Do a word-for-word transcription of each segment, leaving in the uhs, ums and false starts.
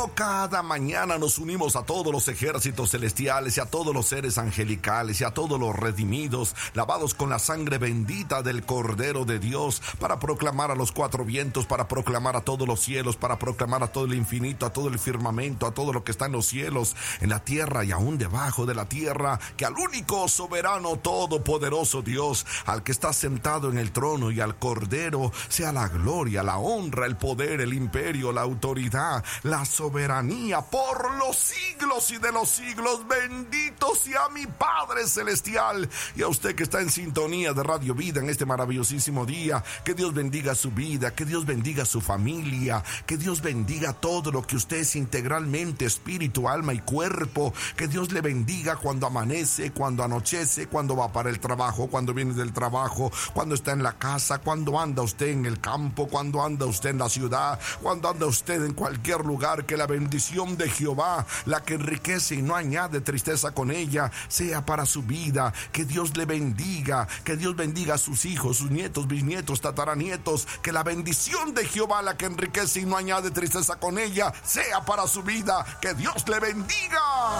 Como cada mañana nos unimos a todos los ejércitos celestiales y a todos los seres angelicales y a todos los redimidos, lavados con la sangre bendita del Cordero de Dios, para proclamar a los cuatro vientos, para proclamar a todos los cielos, para proclamar a todo el infinito, a todo el firmamento, a todo lo que está en los cielos, en la tierra y aún debajo de la tierra, que al único soberano todopoderoso Dios, al que está sentado en el trono y al Cordero, sea la gloria, la honra, el poder, el imperio, la autoridad, la soberanía por los siglos y de los siglos. Bendito sea mi Padre Celestial, y a usted que está en sintonía de Radio Vida en este maravillosísimo día. Que Dios bendiga su vida, que Dios bendiga su familia, que Dios bendiga todo lo que usted es integralmente, espíritu, alma y cuerpo. Que Dios le bendiga cuando amanece, cuando anochece, cuando va para el trabajo, cuando viene del trabajo, cuando está en la casa, cuando anda usted en el campo, cuando anda usted en la ciudad, cuando anda usted en cualquier lugar. Que la bendición de Jehová, la que enriquece y no añade tristeza con ella, sea para su vida. Que Dios le bendiga, que Dios bendiga a sus hijos, sus nietos, bisnietos, tataranietos. Que la bendición de Jehová, la que enriquece y no añade tristeza con ella, sea para su vida. Que Dios le bendiga.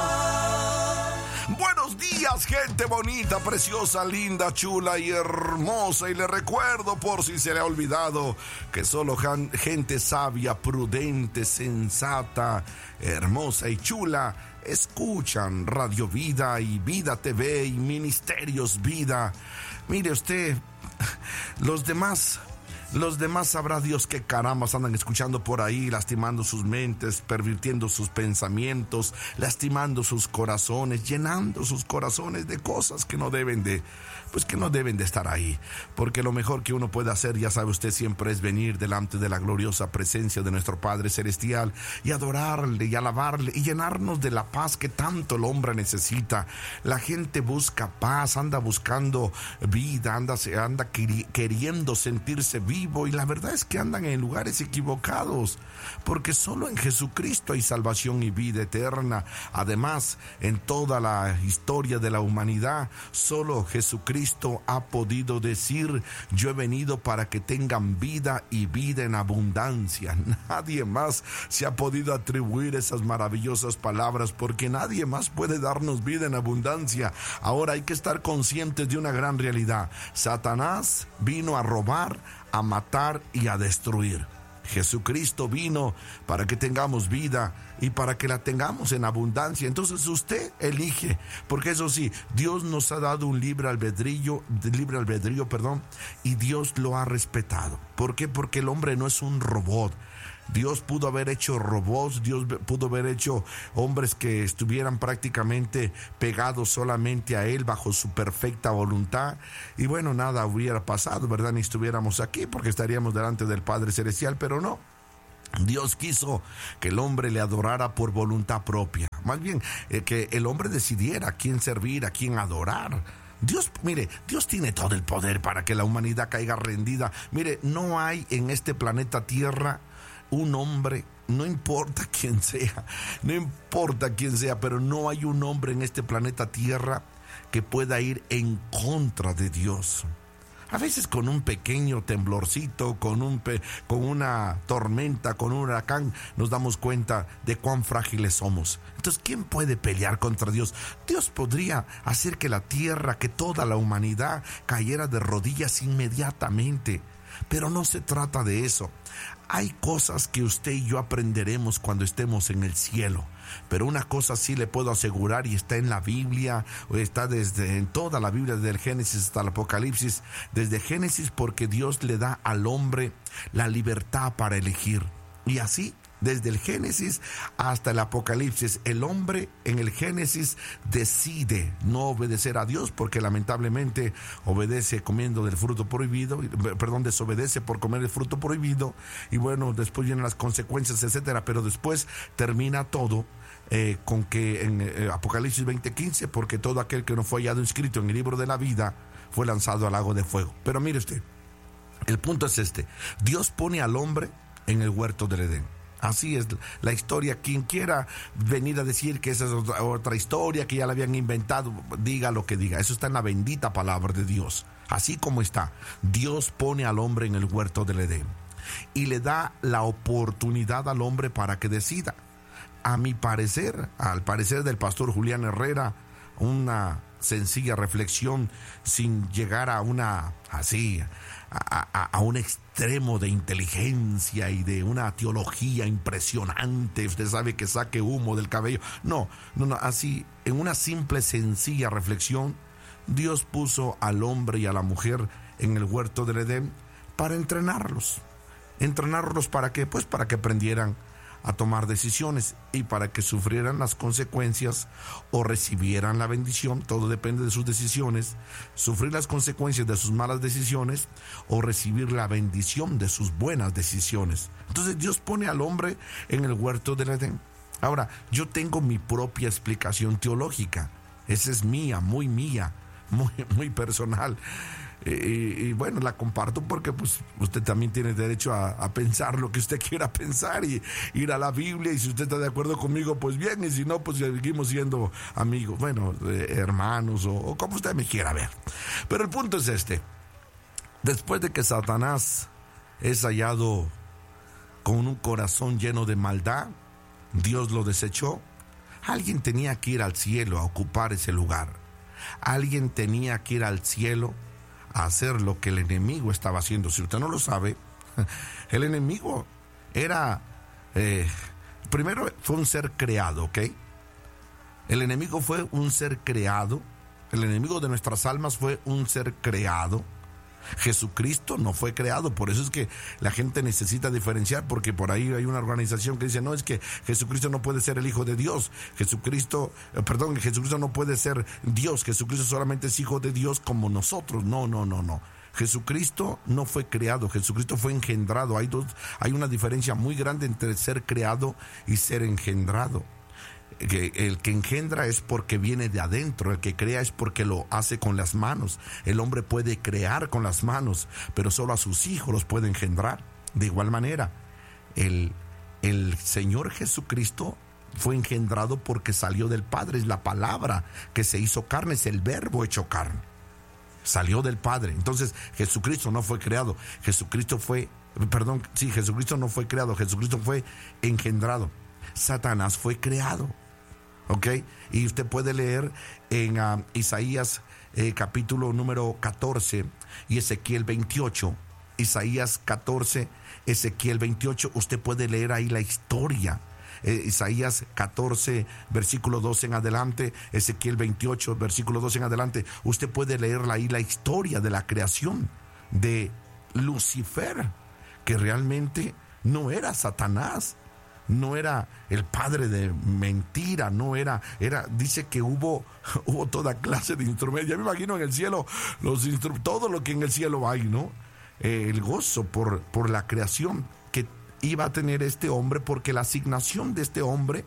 Buenos días, gente bonita, preciosa, linda, chula y hermosa. Y le recuerdo, por si se le ha olvidado, que solo gente sabia, prudente, sensata, hermosa y chula escuchan Radio Vida y Vida T V y Ministerios Vida. Mire usted, los demás... Los demás sabrá Dios qué carambas andan escuchando por ahí, lastimando sus mentes, pervirtiendo sus pensamientos, lastimando sus corazones, llenando sus corazones de cosas que no deben de, pues que no deben de estar ahí. Porque lo mejor que uno puede hacer, ya sabe usted, siempre es venir delante de la gloriosa presencia de nuestro Padre Celestial y adorarle y alabarle y llenarnos de la paz que tanto el hombre necesita. La gente busca paz, anda buscando vida, anda, anda queriendo sentirse vivo. Y la verdad es que andan en lugares equivocados, porque solo en Jesucristo hay salvación y vida eterna. Además, en toda la historia de la humanidad, solo Jesucristo ha podido decir: yo he venido para que tengan vida y vida en abundancia. Nadie más se ha podido atribuir esas maravillosas palabras, porque nadie más puede darnos vida en abundancia. Ahora hay que estar conscientes de una gran realidad: Satanás vino a robar, a matar y a destruir. Jesucristo vino para que tengamos vida y para que la tengamos en abundancia. Entonces usted elige, porque eso sí, Dios nos ha dado un libre albedrío, libre albedrío, perdón, y Dios lo ha respetado. ¿Por qué? Porque el hombre no es un robot. Dios pudo haber hecho robots, Dios pudo haber hecho hombres que estuvieran prácticamente pegados solamente a Él bajo su perfecta voluntad. Y bueno, nada hubiera pasado, ¿verdad? Ni estuviéramos aquí porque estaríamos delante del Padre Celestial, pero no. Dios quiso que el hombre le adorara por voluntad propia. Más bien, eh, que el hombre decidiera a quién servir, a quién adorar. Dios, mire, Dios tiene todo el poder para que la humanidad caiga rendida. Mire, no hay en este planeta Tierra un hombre, no importa quién sea, no importa quién sea, pero no hay un hombre en este planeta Tierra que pueda ir en contra de Dios. A veces con un pequeño temblorcito, con, un pe- con una tormenta, con un huracán, nos damos cuenta de cuán frágiles somos. Entonces, ¿quién puede pelear contra Dios? Dios podría hacer que la tierra, que toda la humanidad cayera de rodillas inmediatamente. Pero no se trata de eso. Hay cosas que usted y yo aprenderemos cuando estemos en el cielo. Pero una cosa sí le puedo asegurar, y está en la Biblia, o está desde en toda la Biblia, desde el Génesis hasta el Apocalipsis. Desde Génesis, porque Dios le da al hombre la libertad para elegir. Y así, desde el Génesis hasta el Apocalipsis, el hombre en el Génesis decide no obedecer a Dios, porque lamentablemente obedece comiendo del fruto prohibido, perdón, desobedece por comer el fruto prohibido, y bueno, después vienen las consecuencias, etcétera. Pero después termina todo eh, con que en eh, Apocalipsis veinte quince, porque todo aquel que no fue hallado inscrito en el libro de la vida fue lanzado al lago de fuego. Pero mire usted, el punto es este: Dios pone al hombre en el huerto del Edén. Así es la historia. Quien quiera venir a decir que esa es otra, otra historia, que ya la habían inventado, diga lo que diga. Eso está en la bendita palabra de Dios. Así como está, Dios pone al hombre en el huerto del Edén y le da la oportunidad al hombre para que decida. a mi parecer, al parecer del pastor Julián Herrera, una sencilla reflexión sin llegar a una así a, a, a un extremo de inteligencia y de una teología impresionante. Usted sabe que saque humo del cabello. No, no, no, así en una simple, sencilla reflexión, Dios puso al hombre y a la mujer en el huerto del Edén para entrenarlos. ¿Entrenarlos para qué? Pues para que aprendieran a tomar decisiones y para que sufrieran las consecuencias o recibieran la bendición. Todo depende de sus decisiones. Sufrir las consecuencias de sus malas decisiones o recibir la bendición de sus buenas decisiones. Entonces Dios pone al hombre en el huerto del Edén. Ahora, yo tengo mi propia explicación teológica. Esa es mía, muy mía, muy, muy personal. Y, y, y bueno, la comparto porque pues usted también tiene derecho a, a pensar lo que usted quiera pensar y ir a la Biblia, y si usted está de acuerdo conmigo, pues bien, y si no, pues seguimos siendo amigos, bueno, eh, hermanos, o, o como usted me quiera ver. Pero el punto es este: después de que Satanás es hallado con un corazón lleno de maldad, Dios lo desechó. Alguien tenía que ir al cielo a ocupar ese lugar. Alguien tenía que ir al cielo a hacer lo que el enemigo estaba haciendo. Si usted no lo sabe, el enemigo era, eh, primero fue un ser creado, ¿ok? El enemigo fue un ser creado. El enemigo de nuestras almas fue un ser creado. Jesucristo no fue creado. Por eso es que la gente necesita diferenciar, porque por ahí hay una organización que dice: no, es que Jesucristo no puede ser el Hijo de Dios. Jesucristo, eh, perdón, Jesucristo no puede ser Dios. Jesucristo solamente es Hijo de Dios como nosotros. No, no, no, no. Jesucristo no fue creado, Jesucristo fue engendrado. Hay dos, hay una diferencia muy grande entre ser creado y ser engendrado. El que engendra es porque viene de adentro, el que crea es porque lo hace con las manos. El hombre puede crear con las manos, pero solo a sus hijos los puede engendrar. De igual manera, el, el Señor Jesucristo fue engendrado porque salió del Padre. Es la palabra que se hizo carne, es el verbo hecho carne. Salió del Padre. Entonces Jesucristo no fue creado, Jesucristo fue, perdón, sí, Jesucristo no fue creado, Jesucristo fue engendrado. Satanás fue creado. ¿Ok? Y usted puede leer en uh, Isaías eh, capítulo número catorce y Ezequiel veintiocho. Isaías catorce, Ezequiel veintiocho. Usted puede leer ahí la historia. Eh, Isaías catorce, versículo doce en adelante. Ezequiel veintiocho, versículo doce en adelante. Usted puede leer ahí la historia de la creación de Lucifer, que realmente no era Satanás. No era el padre de mentira, no era, era, dice que hubo, hubo toda clase de instrumentos. Ya me imagino en el cielo, los instru- todo lo que en el cielo hay, ¿no? Eh, el gozo por, por la creación que iba a tener este hombre, porque la asignación de este hombre,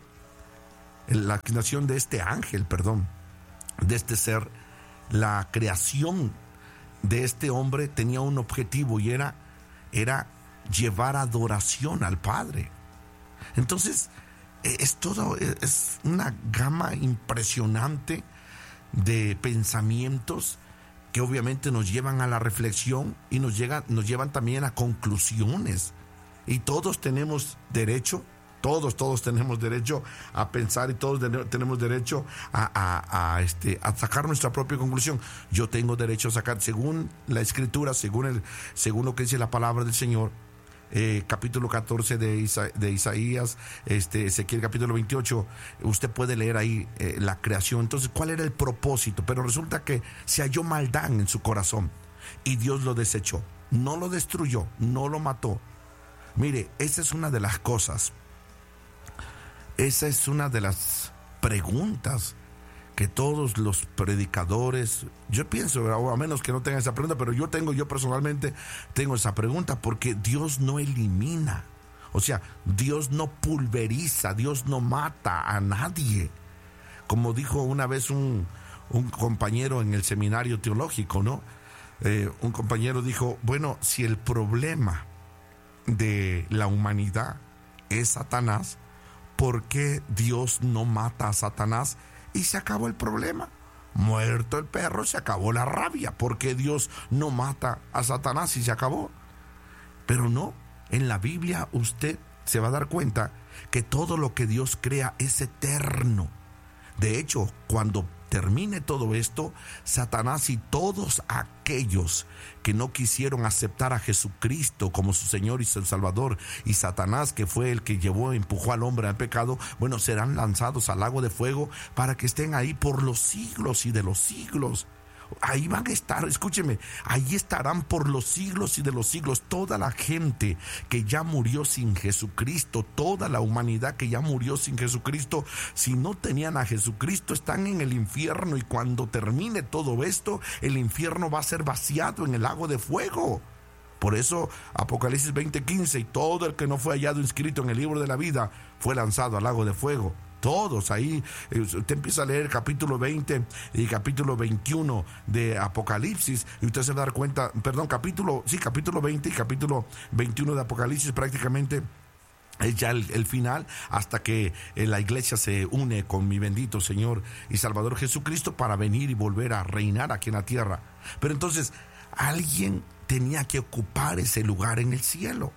la asignación de este ángel, perdón, de este ser, la creación de este hombre tenía un objetivo, y era, era llevar adoración al Padre. Entonces, es todo, es una gama impresionante de pensamientos que obviamente nos llevan a la reflexión y nos, llega, nos llevan también a conclusiones. Y todos tenemos derecho, todos, todos tenemos derecho a pensar, y todos de, tenemos derecho a, a, a, este, a sacar nuestra propia conclusión. Yo tengo derecho a sacar, según la Escritura, según, el, según lo que dice la palabra del Señor. Eh, capítulo catorce de, Isa, de Isaías, este, Ezequiel capítulo veintiocho, usted puede leer ahí eh, la creación. Entonces, ¿cuál era el propósito? Pero resulta que se halló maldad en su corazón y Dios lo desechó, no lo destruyó, no lo mató. Mire, esa es una de las cosas, esa es una de las preguntas que todos los predicadores, yo pienso, a menos que no tengan esa pregunta, pero yo tengo, yo personalmente tengo esa pregunta, porque Dios no elimina, o sea, Dios no pulveriza, Dios no mata a nadie. Como dijo una vez un, un compañero en el seminario teológico, ¿no? Eh, un compañero dijo: bueno, si el problema de la humanidad es Satanás, ¿por qué Dios no mata a Satanás? Y se acabó el problema. Muerto el perro, se acabó la rabia. ¿Por qué Dios no mata a Satanás y se acabó? Pero no, en la Biblia usted se va a dar cuenta que todo lo que Dios crea es eterno. De hecho, cuando termine todo esto, Satanás y todos aquellos que no quisieron aceptar a Jesucristo como su Señor y su Salvador, y Satanás, que fue el que llevó, empujó al hombre al pecado, bueno, serán lanzados al lago de fuego para que estén ahí por los siglos y de los siglos. Ahí van a estar, escúcheme, ahí estarán por los siglos y de los siglos. Toda la gente que ya murió sin Jesucristo, toda la humanidad que ya murió sin Jesucristo, si no tenían a Jesucristo, están en el infierno, y cuando termine todo esto, el infierno va a ser vaciado en el lago de fuego. Por eso Apocalipsis veinte quince, y todo el que no fue hallado inscrito en el libro de la vida fue lanzado al lago de fuego. Todos ahí, usted empieza a leer capítulo veinte y capítulo veintiuno de Apocalipsis, y usted se va a dar cuenta, perdón, capítulo, sí, capítulo veinte y capítulo veintiuno de Apocalipsis prácticamente es ya el, el final, hasta que la iglesia se une con mi bendito Señor y Salvador Jesucristo para venir y volver a reinar aquí en la tierra. Pero entonces, alguien tenía que ocupar ese lugar en el cielo.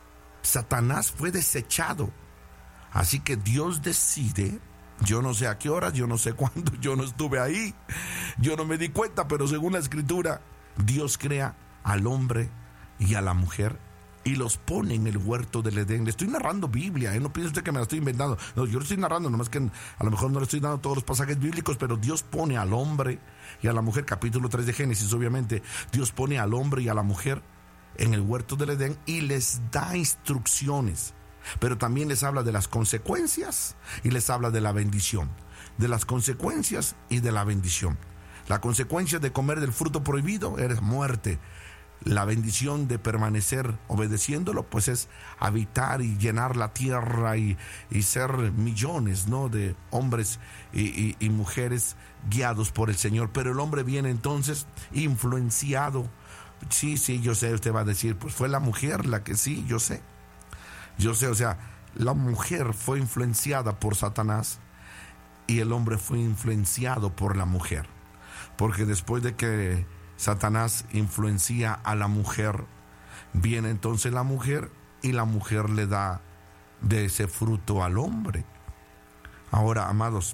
Satanás fue desechado. Así que Dios decide, yo no sé a qué horas, yo no sé cuándo, yo no estuve ahí, yo no me di cuenta, pero según la Escritura, Dios crea al hombre y a la mujer y los pone en el huerto del Edén. Le estoy narrando Biblia, ¿eh? No piense usted que me la estoy inventando. No, yo lo estoy narrando, nomás que a lo mejor no le estoy dando todos los pasajes bíblicos, pero Dios pone al hombre y a la mujer, capítulo tres de Génesis, obviamente, Dios pone al hombre y a la mujer en el huerto del Edén y les da instrucciones. Pero también les habla de las consecuencias y les habla de la bendición. De las consecuencias y de la bendición. La consecuencia de comer del fruto prohibido es muerte. La bendición de permanecer obedeciéndolo, pues es habitar y llenar la tierra y, y ser millones, ¿no?, de hombres y, y, y mujeres guiados por el Señor. Pero el hombre viene entonces influenciado. Sí, sí, yo sé, usted va a decir, pues fue la mujer la que sí, yo sé. Yo sé, o sea, la mujer fue influenciada por Satanás y el hombre fue influenciado por la mujer. Porque después de que Satanás influencia a la mujer, viene entonces la mujer y la mujer le da de ese fruto al hombre. Ahora, amados,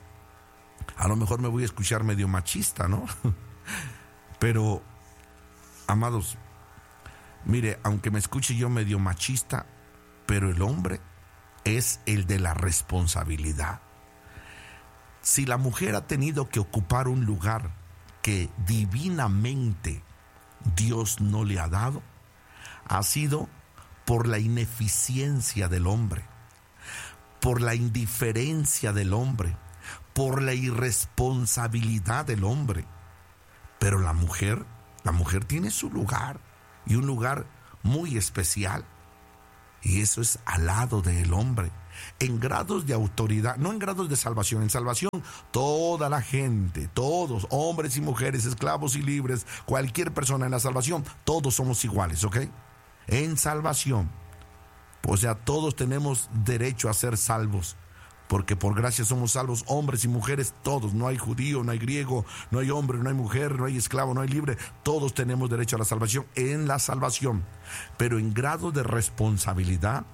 a lo mejor me voy a escuchar medio machista, ¿no? Pero, amados, mire, aunque me escuche yo medio machista, pero el hombre es el de la responsabilidad. Si la mujer ha tenido que ocupar un lugar que divinamente Dios no le ha dado, ha sido por la ineficiencia del hombre, por la indiferencia del hombre, por la irresponsabilidad del hombre. Pero la mujer, la mujer tiene su lugar, y un lugar muy especial. Y eso es al lado del hombre, en grados de autoridad, no en grados de salvación. En salvación, toda la gente, todos, hombres y mujeres, esclavos y libres, cualquier persona en la salvación, todos somos iguales, ¿ok? En salvación, o sea, todos tenemos derecho a ser salvos, porque por gracia somos salvos, hombres y mujeres, todos. No hay judío, no hay griego, no hay hombre, no hay mujer, no hay esclavo, no hay libre. Todos tenemos derecho a la salvación en la salvación. Pero en grado de responsabilidad,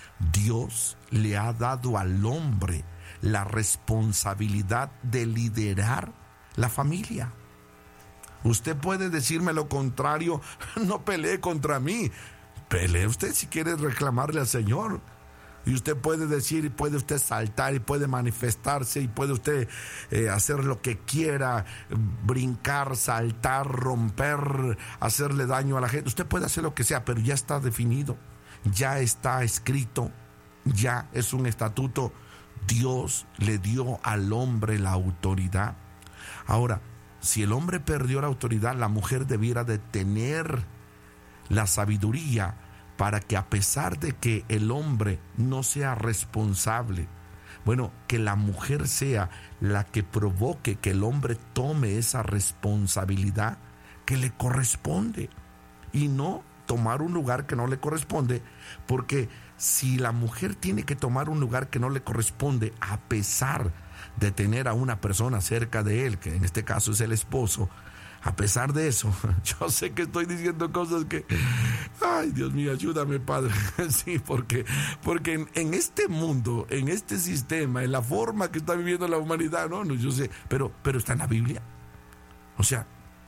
Dios le ha dado al hombre la responsabilidad de liderar la familia. Usted puede decirme lo contrario, no pelee contra mí. Pelee usted si quiere reclamarle al Señor. Y usted puede decir, y puede usted saltar, y puede manifestarse, y puede usted eh, hacer lo que quiera, brincar, saltar, romper, hacerle daño a la gente. Usted puede hacer lo que sea, pero ya está definido, ya está escrito, ya es un estatuto. Dios le dio al hombre la autoridad. Ahora, si el hombre perdió la autoridad, la mujer debiera de tener la sabiduría para que, a pesar de que el hombre no sea responsable, bueno, que la mujer sea la que provoque que el hombre tome esa responsabilidad que le corresponde, y no tomar un lugar que no le corresponde. Porque si la mujer tiene que tomar un lugar que no le corresponde, a pesar de tener a una persona cerca de él, que en este caso es el esposo, A pesar de eso, yo sé que estoy diciendo cosas que, ay, Dios mío, ayúdame, Padre. Sí, porque, porque en, en este mundo, en este sistema, en la forma que está viviendo la humanidad, no, no, yo sé, pero, pero está en la Biblia. O sea,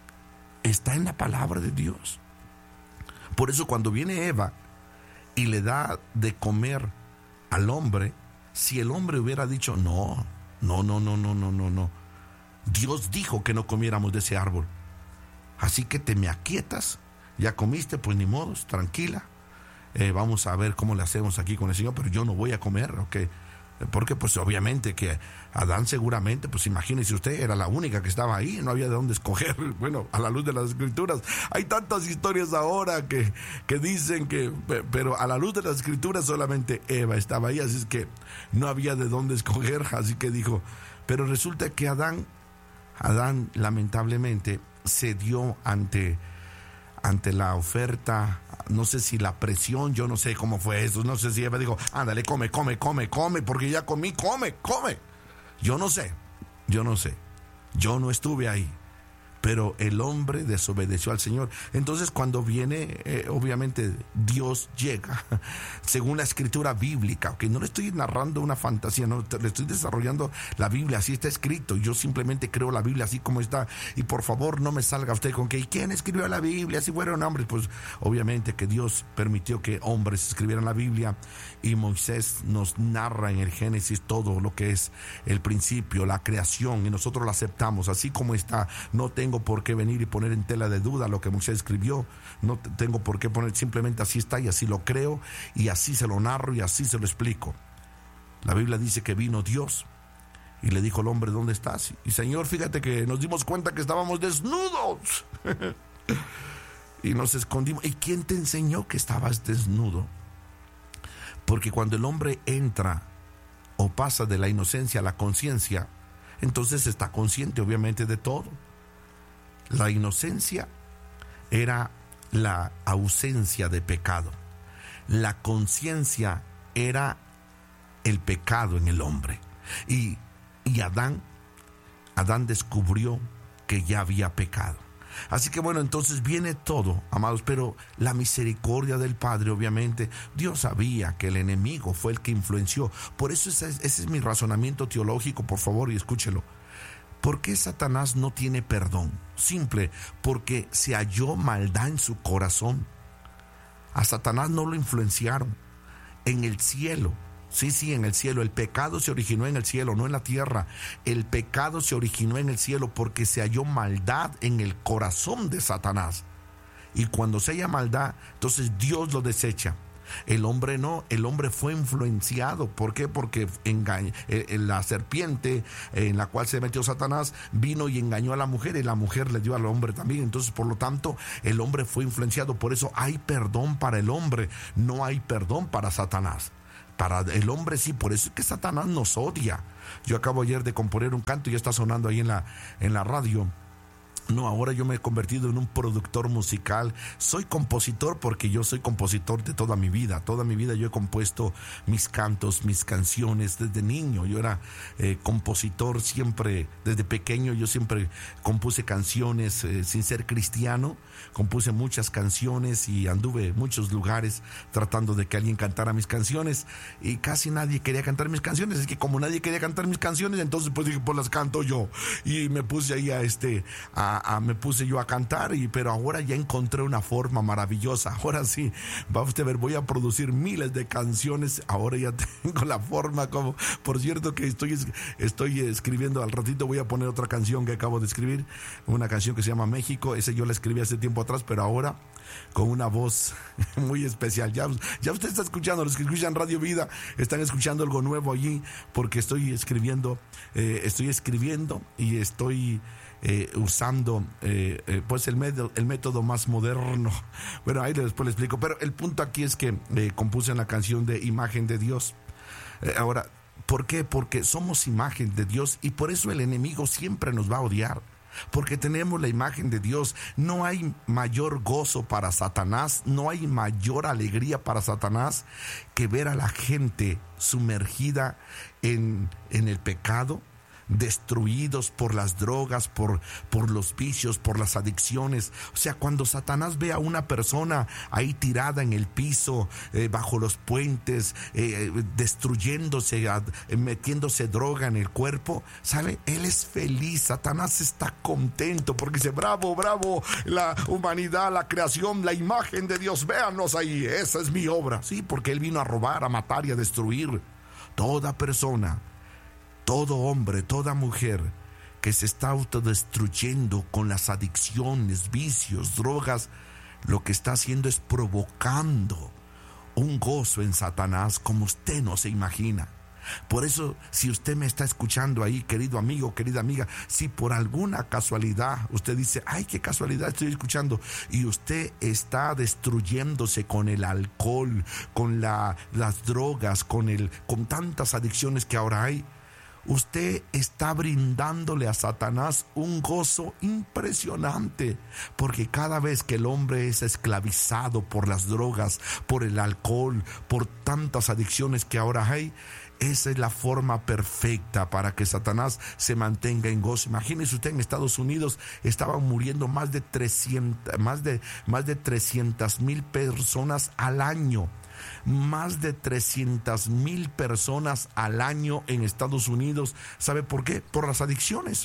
está en la palabra de Dios. Por eso cuando viene Eva y le da de comer al hombre, si el hombre hubiera dicho, no, no, no, no, no, no, no, no. Dios dijo que no comiéramos de ese árbol. Así que te me aquietas, ya comiste, pues ni modos, tranquila. Eh, vamos a ver cómo le hacemos aquí con el Señor, pero yo no voy a comer, ¿ok? Porque pues obviamente que Adán seguramente, pues imagínese usted, era la única que estaba ahí, no había de dónde escoger. Bueno, a la luz de las Escrituras, hay tantas historias ahora que, que dicen que, pero a la luz de las Escrituras solamente Eva estaba ahí, así es que no había de dónde escoger, así que dijo, pero resulta que Adán, Adán lamentablemente cedió ante, ante la oferta, no sé si la presión, yo no sé cómo fue eso, no sé si Eva dijo, ándale, come, come, come, come, porque ya comí, come, come. Yo no sé, yo no sé, yo no estuve ahí, pero el hombre desobedeció al Señor. Entonces cuando viene, eh, obviamente Dios llega, según la escritura bíblica, que no le estoy narrando una fantasía, no, le estoy desarrollando la Biblia, así está escrito, yo simplemente creo la Biblia así como está, y por favor no me salga usted con que, ¿y quién escribió la Biblia? Si fueron hombres, pues obviamente que Dios permitió que hombres escribieran la Biblia, y Moisés nos narra en el Génesis todo lo que es el principio, la creación, y nosotros lo aceptamos así como está. No tengo por qué venir y poner en tela de duda lo que Moisés escribió, no tengo por qué poner, simplemente así está y así lo creo y así se lo narro y así se lo explico. La Biblia dice que vino Dios y le dijo al hombre, ¿dónde estás? Y Señor, fíjate que nos dimos cuenta que estábamos desnudos y nos escondimos. ¿Y quién te enseñó que estabas desnudo? Porque cuando el hombre entra o pasa de la inocencia a la conciencia, entonces está consciente obviamente de todo. La inocencia era la ausencia de pecado. La conciencia era el pecado en el hombre. Y, y Adán, Adán descubrió que ya había pecado. Así que bueno, entonces viene todo, amados, pero la misericordia del Padre, obviamente, Dios sabía que el enemigo fue el que influenció. Por eso ese, ese es mi razonamiento teológico, por favor, y escúchelo. ¿Por qué Satanás no tiene perdón? Simple, porque se halló maldad en su corazón. A Satanás no lo influenciaron. En el cielo, sí, sí, en el cielo, el pecado se originó en el cielo, no en la tierra. El pecado se originó en el cielo porque se halló maldad en el corazón de Satanás. Y cuando se halla maldad, entonces Dios lo desecha. El hombre no, el hombre fue influenciado. ¿Por qué? Porque engaña, eh, la serpiente eh, en la cual se metió Satanás vino y engañó a la mujer y la mujer le dio al hombre también. Entonces, por lo tanto, el hombre fue influenciado. Por eso hay perdón para el hombre, no hay perdón para Satanás. Para el hombre sí, por eso es que Satanás nos odia. Yo acabo ayer de componer un canto y ya está sonando ahí en la, en la radio. No, ahora yo me he convertido en un productor musical. Soy compositor porque yo soy compositor de toda mi vida. Toda mi vida yo he compuesto mis cantos, mis canciones desde niño. Yo era eh, compositor siempre, desde pequeño yo siempre compuse canciones eh, sin ser cristiano. Compuse muchas canciones y anduve en muchos lugares tratando de que alguien cantara mis canciones y casi nadie quería cantar mis canciones. Es que como nadie quería cantar mis canciones, entonces pues dije, pues las canto yo. Y me puse ahí a este... a A, a, me puse yo a cantar, y, pero ahora ya encontré una forma maravillosa. Ahora sí, va usted a ver, voy a producir miles de canciones. Ahora ya tengo la forma como, por cierto que estoy, estoy escribiendo, al ratito voy a poner otra canción que acabo de escribir, una canción que se llama México. Esa yo la escribí hace tiempo atrás, pero ahora con una voz muy especial. Ya, ya usted está escuchando, los que escuchan Radio Vida están escuchando algo nuevo allí, porque estoy escribiendo, eh, estoy escribiendo y estoy Eh, usando eh, eh, pues el método, el método más moderno. Bueno, ahí después le explico, pero el punto aquí es que eh, compuse la canción de Imagen de Dios. Eh, ahora, ¿por qué? Porque somos imagen de Dios y por eso el enemigo siempre nos va a odiar. Porque tenemos la imagen de Dios. No hay mayor gozo para Satanás, no hay mayor alegría para Satanás que ver a la gente sumergida en, en el pecado, destruidos por las drogas, por, por los vicios, por las adicciones. O sea, cuando Satanás ve a una persona ahí tirada en el piso, eh, bajo los puentes, eh, destruyéndose, ad, eh, metiéndose droga en el cuerpo, ¿sabe? Él es feliz. Satanás está contento porque dice: bravo, bravo, la humanidad, la creación, la imagen de Dios, véanos ahí, esa es mi obra. Sí, porque él vino a robar, a matar y a destruir. Toda persona, todo hombre, toda mujer que se está autodestruyendo con las adicciones, vicios, drogas, lo que está haciendo es provocando un gozo en Satanás como usted no se imagina. Por eso, si usted me está escuchando ahí, querido amigo, querida amiga, si por alguna casualidad usted dice: ay, qué casualidad estoy escuchando, y usted está destruyéndose con el alcohol, con la, las drogas, con, el, con tantas adicciones que ahora hay, usted está brindándole a Satanás un gozo impresionante, porque cada vez que el hombre es esclavizado por las drogas, por el alcohol, por tantas adicciones que ahora hay, esa es la forma perfecta para que Satanás se mantenga en gozo. Imagínese usted, en Estados Unidos estaban muriendo más de trescientas, más de, más de trescientas mil personas al año. Más de trescientas mil personas al año en Estados Unidos. ¿Sabe por qué? Por las adicciones.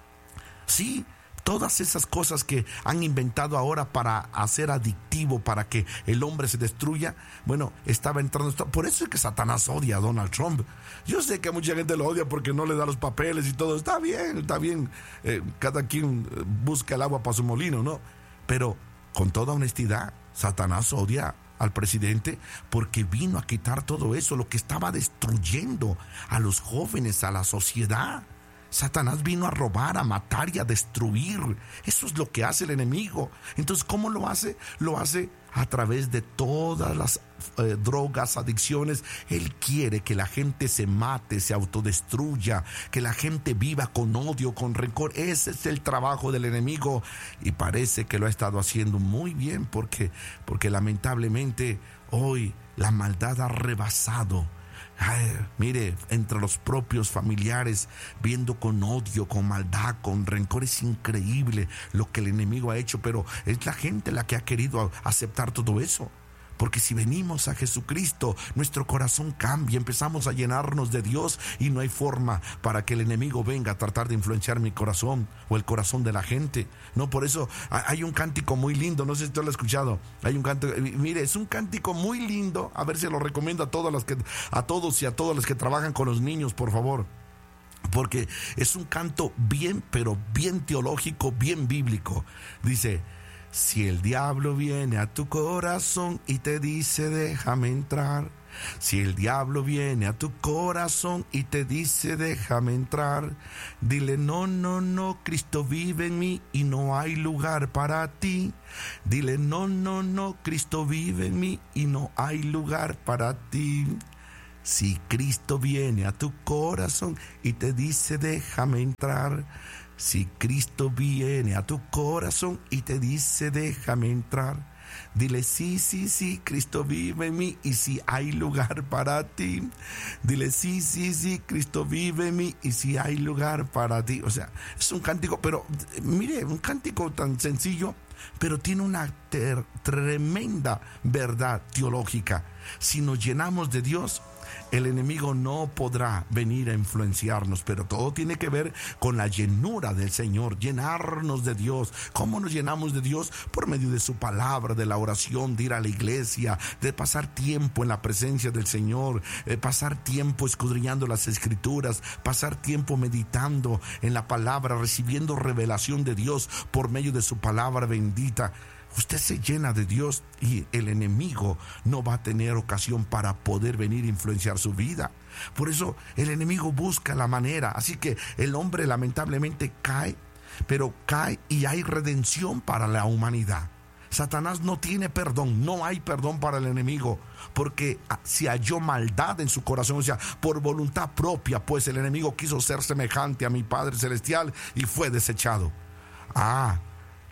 Sí, todas esas cosas que han inventado ahora para hacer adictivo, para que el hombre se destruya, bueno, estaba entrando. Por eso es que Satanás odia a Donald Trump. Yo sé que mucha gente lo odia porque no le da los papeles y todo. Está bien, está bien. Eh, cada quien busca el agua para su molino, ¿no? Pero con toda honestidad, Satanás odia al presidente porque vino a quitar todo eso, lo que estaba destruyendo a los jóvenes, a la sociedad. Satanás vino a robar, a matar y a destruir. Eso es lo que hace el enemigo. Entonces, ¿cómo lo hace? Lo hace a través de todas las eh, drogas, adicciones. Él quiere que la gente se mate, se autodestruya, que la gente viva con odio, con rencor. Ese es el trabajo del enemigo, y parece que lo ha estado haciendo muy bien, porque, porque lamentablemente hoy la maldad ha rebasado. Ay, mire, entre los propios familiares, viendo con odio, con maldad, con rencor. Es increíble lo que el enemigo ha hecho, pero es la gente la que ha querido aceptar todo eso. Porque si venimos a Jesucristo, nuestro corazón cambia, empezamos a llenarnos de Dios, y no hay forma para que el enemigo venga a tratar de influenciar mi corazón o el corazón de la gente. No, por eso hay un cántico muy lindo, no sé si usted lo ha escuchado. Hay un cántico, mire, es un cántico muy lindo, a ver si lo recomiendo a todas las que, a todos y a todos los que trabajan con los niños, por favor. Porque es un canto bien, pero bien teológico, bien bíblico. Dice: si el diablo viene a tu corazón y te dice déjame entrar, si el diablo viene a tu corazón y te dice déjame entrar, dile no, no, no, Cristo vive en mí y no hay lugar para ti. Dile no, no, no, Cristo vive en mí y no hay lugar para ti. Si Cristo viene a tu corazón y te dice déjame entrar, si Cristo viene a tu corazón y te dice déjame entrar, dile sí, sí, sí, Cristo vive en mí y si hay lugar para ti. Dile sí, sí, sí, Cristo vive en mí y si hay lugar para ti. O sea, es un cántico, pero mire, un cántico tan sencillo, pero tiene una ter- tremenda verdad teológica. Si nos llenamos de Dios, el enemigo no podrá venir a influenciarnos, pero todo tiene que ver con la llenura del Señor, llenarnos de Dios. ¿Cómo nos llenamos de Dios? Por medio de su palabra, de la oración, de ir a la iglesia, de pasar tiempo en la presencia del Señor, de pasar tiempo escudriñando las Escrituras, pasar tiempo meditando en la palabra, recibiendo revelación de Dios por medio de su palabra bendita. Usted se llena de Dios y el enemigo no va a tener ocasión para poder venir a influenciar su vida. Por eso el enemigo busca la manera. Así que el hombre lamentablemente cae, pero cae y hay redención para la humanidad. Satanás no tiene perdón, no hay perdón para el enemigo, porque si halló maldad en su corazón, o sea, por voluntad propia, pues el enemigo quiso ser semejante a mi Padre Celestial y fue desechado. Ah,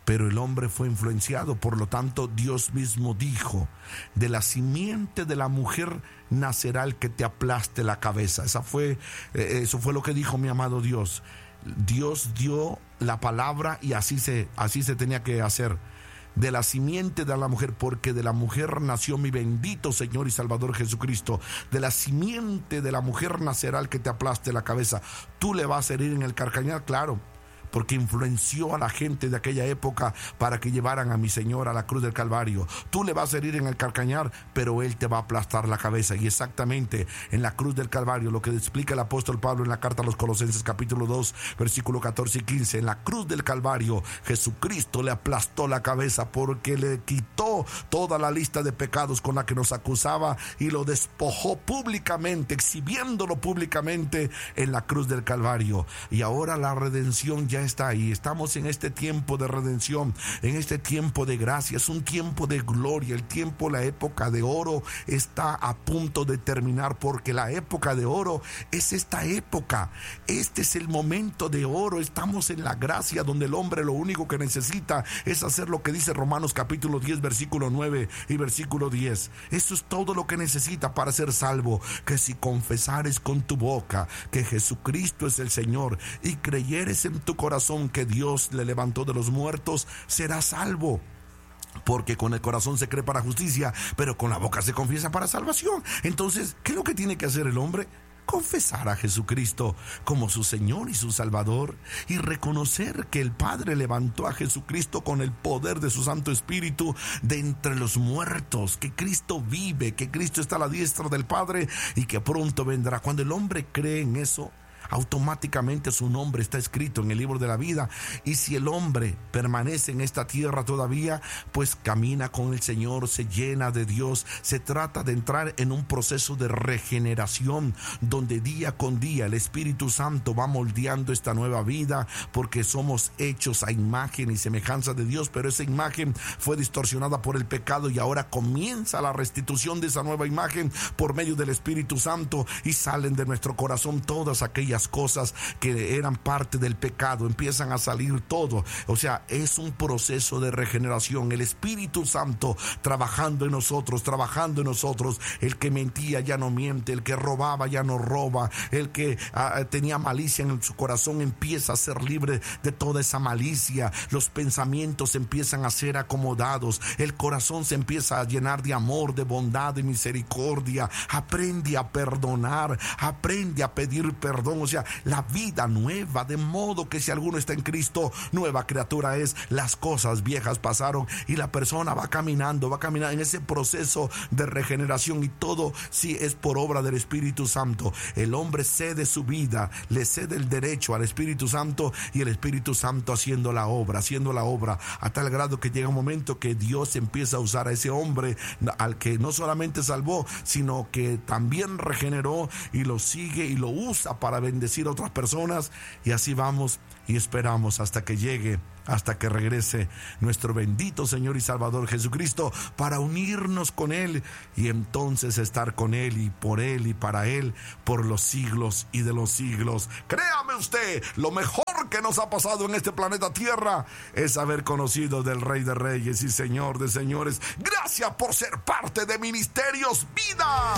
Pero el hombre fue influenciado, por lo tanto Dios mismo dijo: de la simiente de la mujer nacerá el que te aplaste la cabeza. Esa fue, eh, eso fue lo que dijo mi amado Dios. Dios dio la palabra y así se, así se tenía que hacer. De la simiente de la mujer, porque de la mujer nació mi bendito Señor y Salvador Jesucristo. De la simiente de la mujer nacerá el que te aplaste la cabeza. Tú le vas a herir en el carcañal, claro, porque influenció a la gente de aquella época para que llevaran a mi Señor a la cruz del Calvario. Tú le vas a herir en el calcañar, pero Él te va a aplastar la cabeza. Y exactamente en la cruz del Calvario, lo que explica el apóstol Pablo en la carta a los Colosenses capítulo dos, versículo catorce y quince, en la cruz del Calvario Jesucristo le aplastó la cabeza, porque le quitó toda la lista de pecados con la que nos acusaba y lo despojó públicamente, exhibiéndolo públicamente en la cruz del Calvario. Y ahora la redención ya está ahí. Estamos en este tiempo de redención, en este tiempo de gracia. Es un tiempo de gloria. El tiempo, la época de oro está a punto de terminar, porque la época de oro es esta época. Este es el momento de oro. Estamos en la gracia, donde el hombre lo único que necesita es hacer lo que dice Romanos capítulo diez, versículo nueve y versículo diez. Eso es todo lo que necesita para ser salvo: que si confesares con tu boca que Jesucristo es el Señor y creyeres en tu corazón que Dios le levantó de los muertos, serás salvo. Porque con el corazón se cree para justicia, pero con la boca se confiesa para salvación. Entonces, ¿qué es lo que tiene que hacer el hombre? Confesar a Jesucristo como su Señor y su Salvador, y reconocer que el Padre levantó a Jesucristo con el poder de su Santo Espíritu de entre los muertos, que Cristo vive, que Cristo está a la diestra del Padre y que pronto vendrá. Cuando el hombre cree en eso, automáticamente su nombre está escrito en el libro de la vida. Y si el hombre permanece en esta tierra todavía, pues camina con el Señor, se llena de Dios. Se trata de entrar en un proceso de regeneración, donde día con día el Espíritu Santo va moldeando esta nueva vida, porque somos hechos a imagen y semejanza de Dios, pero esa imagen fue distorsionada por el pecado, y ahora comienza la restitución de esa nueva imagen por medio del Espíritu Santo, y salen de nuestro corazón todas aquellas cosas que eran parte del pecado, empiezan a salir todo. O sea, es un proceso de regeneración. El Espíritu Santo trabajando en nosotros, trabajando en nosotros. El que mentía ya no miente, el que robaba ya no roba, el que uh, tenía malicia en su corazón empieza a ser libre de toda esa malicia. Los pensamientos empiezan a ser acomodados, el corazón se empieza a llenar de amor, de bondad, de misericordia. Aprende a perdonar, aprende a pedir perdón. O sea, la vida nueva, de modo que si alguno está en Cristo, nueva criatura es. Las cosas viejas pasaron y la persona va caminando, va caminando en ese proceso de regeneración, y todo sí es por obra del Espíritu Santo. El hombre cede su vida, le cede el derecho al Espíritu Santo, y el Espíritu Santo haciendo la obra, haciendo la obra, a tal grado que llega un momento que Dios empieza a usar a ese hombre, al que no solamente salvó, sino que también regeneró, y lo sigue y lo usa para bendecir a otras personas. Y así vamos y esperamos hasta que llegue, hasta que regrese nuestro bendito Señor y Salvador Jesucristo, para unirnos con Él y entonces estar con Él y por Él y para Él por los siglos y de los siglos. Créame usted, lo mejor que nos ha pasado en este planeta Tierra es haber conocido del Rey de Reyes y Señor de Señores. Gracias por ser parte de Ministerios Vida.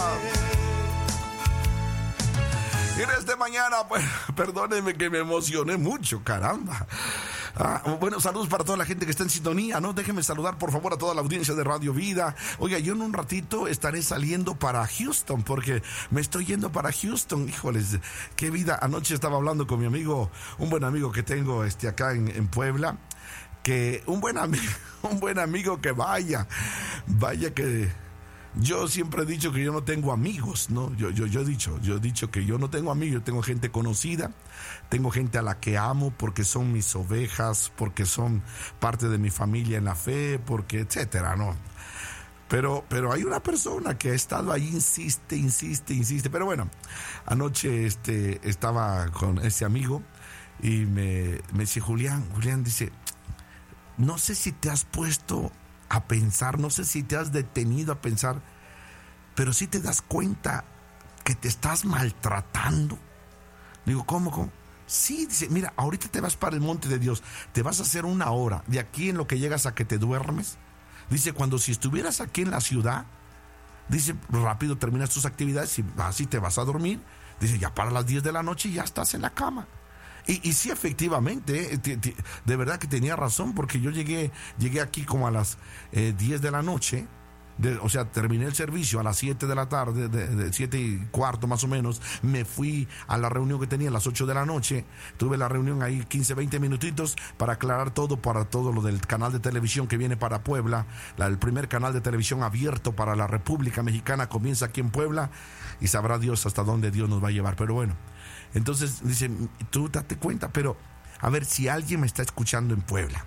Y desde mañana, pues, perdónenme que me emocioné mucho, caramba. Ah, bueno, saludos para toda la gente que está en sintonía, ¿no? Déjenme saludar, por favor, a toda la audiencia de Radio Vida. Oiga, yo en un ratito estaré saliendo para Houston, porque me estoy yendo para Houston. Híjoles, qué vida. Anoche estaba hablando con mi amigo, un buen amigo que tengo este, acá en, en Puebla, que un buen amigo, un buen amigo que vaya, vaya que... Yo siempre he dicho que yo no tengo amigos, ¿no? Yo, yo, yo he dicho, yo he dicho que yo no tengo amigos, yo tengo gente conocida, tengo gente a la que amo porque son mis ovejas, porque son parte de mi familia en la fe, porque etcétera, ¿no? Pero, pero hay una persona que ha estado ahí, insiste, insiste, insiste. Pero bueno, anoche este, estaba con ese amigo y me, me dice, Julián, Julián dice, no sé si te has puesto a pensar, no sé si te has detenido a pensar, pero sí te das cuenta que te estás maltratando. Digo, ¿cómo, cómo? Sí, dice, mira, ahorita te vas para el monte de Dios, te vas a hacer una hora, de aquí en lo que llegas a que te duermes. Dice, cuando si estuvieras aquí en la ciudad, dice, rápido terminas tus actividades y vas y te vas a dormir. Dice, ya para las diez de la noche ya estás en la cama. Y, y sí, efectivamente, eh, t- t- de verdad que tenía razón, porque yo llegué, llegué aquí como a las eh, diez de la noche. De, o sea, terminé el servicio a las siete de la tarde, de, de siete y cuarto más o menos. Me fui a la reunión que tenía a las ocho de la noche. Tuve la reunión ahí quince, veinte minutitos para aclarar todo, para todo lo del canal de televisión que viene para Puebla. La, el primer canal de televisión abierto para la República Mexicana comienza aquí en Puebla, y sabrá Dios hasta dónde Dios nos va a llevar. Pero bueno, entonces dice, tú date cuenta, pero a ver, si alguien me está escuchando en Puebla,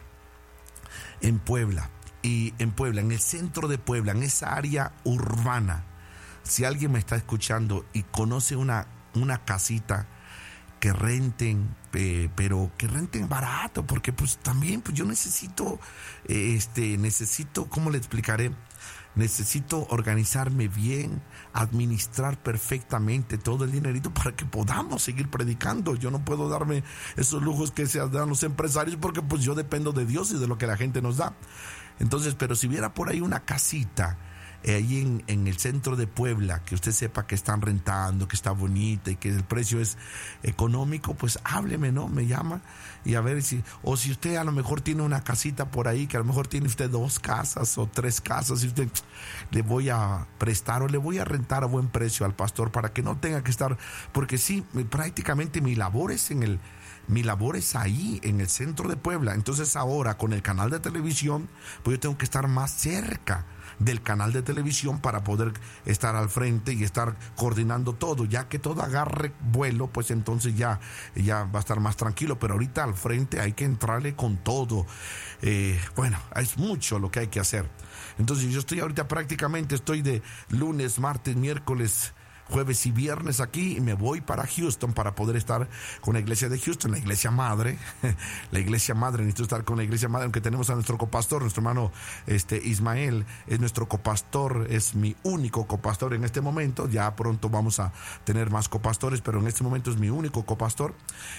en Puebla, y en Puebla, en el centro de Puebla, en esa área urbana, si alguien me está escuchando y conoce una, una casita que renten, eh, pero que renten barato, porque pues también pues yo necesito, eh, este, necesito, ¿cómo le explicaré? Necesito organizarme bien, administrar perfectamente todo el dinerito para que podamos seguir predicando. Yo no puedo darme esos lujos que se dan los empresarios, porque pues yo dependo de Dios y de lo que la gente nos da. Entonces, pero si hubiera por ahí una casita eh, ahí en, en el centro de Puebla, que usted sepa que están rentando, que está bonita y que el precio es económico, pues hábleme, ¿no? Me llama y a ver si, o si usted a lo mejor tiene una casita por ahí, que a lo mejor tiene usted dos casas o tres casas, y usted le voy a prestar o le voy a rentar a buen precio al pastor para que no tenga que estar, porque sí, prácticamente mi labor es en el Mi labor es ahí, en el centro de Puebla. Entonces ahora con el canal de televisión, pues yo tengo que estar más cerca del canal de televisión para poder estar al frente y estar coordinando todo. Ya que todo agarre vuelo, pues entonces ya, ya va a estar más tranquilo. Pero ahorita al frente hay que entrarle con todo. Eh, bueno, es mucho lo que hay que hacer. Entonces yo estoy ahorita prácticamente, estoy de lunes, martes, miércoles, jueves y viernes aquí, y me voy para Houston para poder estar con la iglesia de Houston, la iglesia madre, la iglesia madre, necesito estar con la iglesia madre, aunque tenemos a nuestro copastor, nuestro hermano este, Ismael, es nuestro copastor, es mi único copastor en este momento. Ya pronto vamos a tener más copastores, pero en este momento es mi único copastor,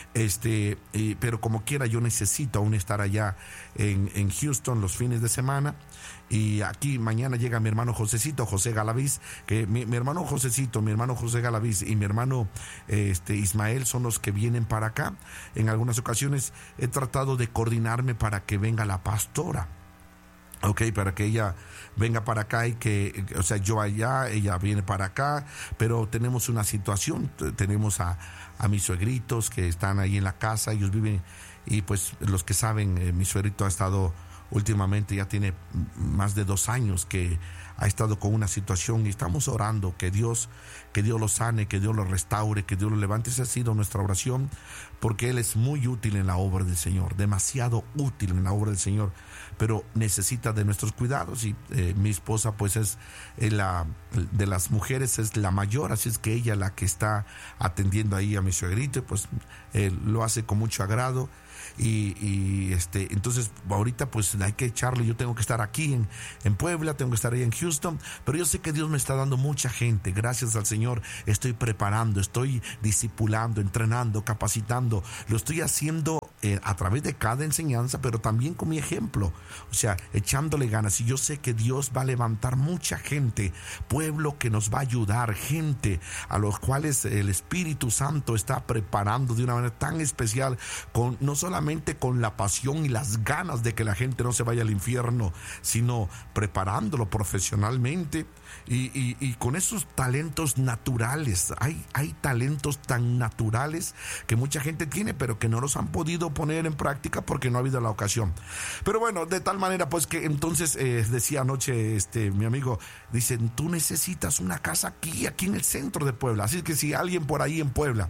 este, y, pero como quiera yo necesito aún estar allá en, en Houston los fines de semana. Y aquí mañana llega mi hermano Josecito, José Galaviz, que mi, mi hermano Josecito, mi hermano José Galaviz y mi hermano este, Ismael son los que vienen para acá. En algunas ocasiones he tratado de coordinarme para que venga la pastora, ok, para que ella venga para acá y que, o sea, yo allá, ella viene para acá, pero tenemos una situación, tenemos a, a mis suegritos que están ahí en la casa, ellos viven, y pues los que saben, eh, mi suegrito ha estado últimamente, ya tiene más de dos años que ha estado con una situación, y estamos orando que Dios, que Dios lo sane, que Dios lo restaure, que Dios lo levante. Esa ha sido nuestra oración, porque Él es muy útil en la obra del Señor, demasiado útil en la obra del Señor, pero necesita de nuestros cuidados. Y eh, mi esposa pues es eh, la de las mujeres, es la mayor, así es que ella la que está atendiendo ahí a mi suegrito, pues eh, lo hace con mucho agrado. Y, y este entonces ahorita pues hay que echarle, yo tengo que estar aquí en, en Puebla, tengo que estar ahí en Houston, pero yo sé que Dios me está dando mucha gente, gracias al Señor. Estoy preparando, estoy discipulando, entrenando, capacitando, lo estoy haciendo eh, a través de cada enseñanza, pero también con mi ejemplo, o sea, echándole ganas. Y yo sé que Dios va a levantar mucha gente, pueblo que nos va a ayudar, gente a los cuales el Espíritu Santo está preparando de una manera tan especial, con no solamente con la pasión y las ganas de que la gente no se vaya al infierno, sino preparándolo profesionalmente y, y, y con esos talentos naturales. Hay, hay talentos tan naturales que mucha gente tiene, pero que no los han podido poner en práctica porque no ha habido la ocasión. Pero bueno, de tal manera pues que entonces eh, decía anoche este mi amigo, dicen, tú necesitas una casa aquí, aquí en el centro de Puebla. Así que si alguien por ahí en Puebla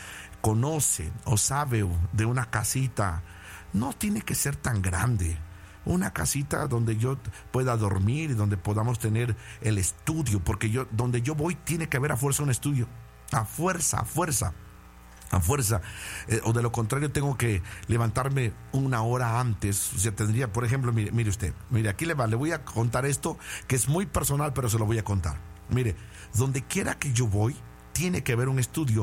conoce o sabe de una casita, no tiene que ser tan grande, una casita donde yo pueda dormir y donde podamos tener el estudio, porque yo, donde yo voy tiene que haber a fuerza un estudio, a fuerza, a fuerza, a fuerza, eh, o de lo contrario tengo que levantarme una hora antes. O sea, tendría, por ejemplo, mire, mire usted, mire, aquí le va, le voy a contar esto que es muy personal, pero se lo voy a contar. Mire, donde quiera que yo voy, tiene que haber un estudio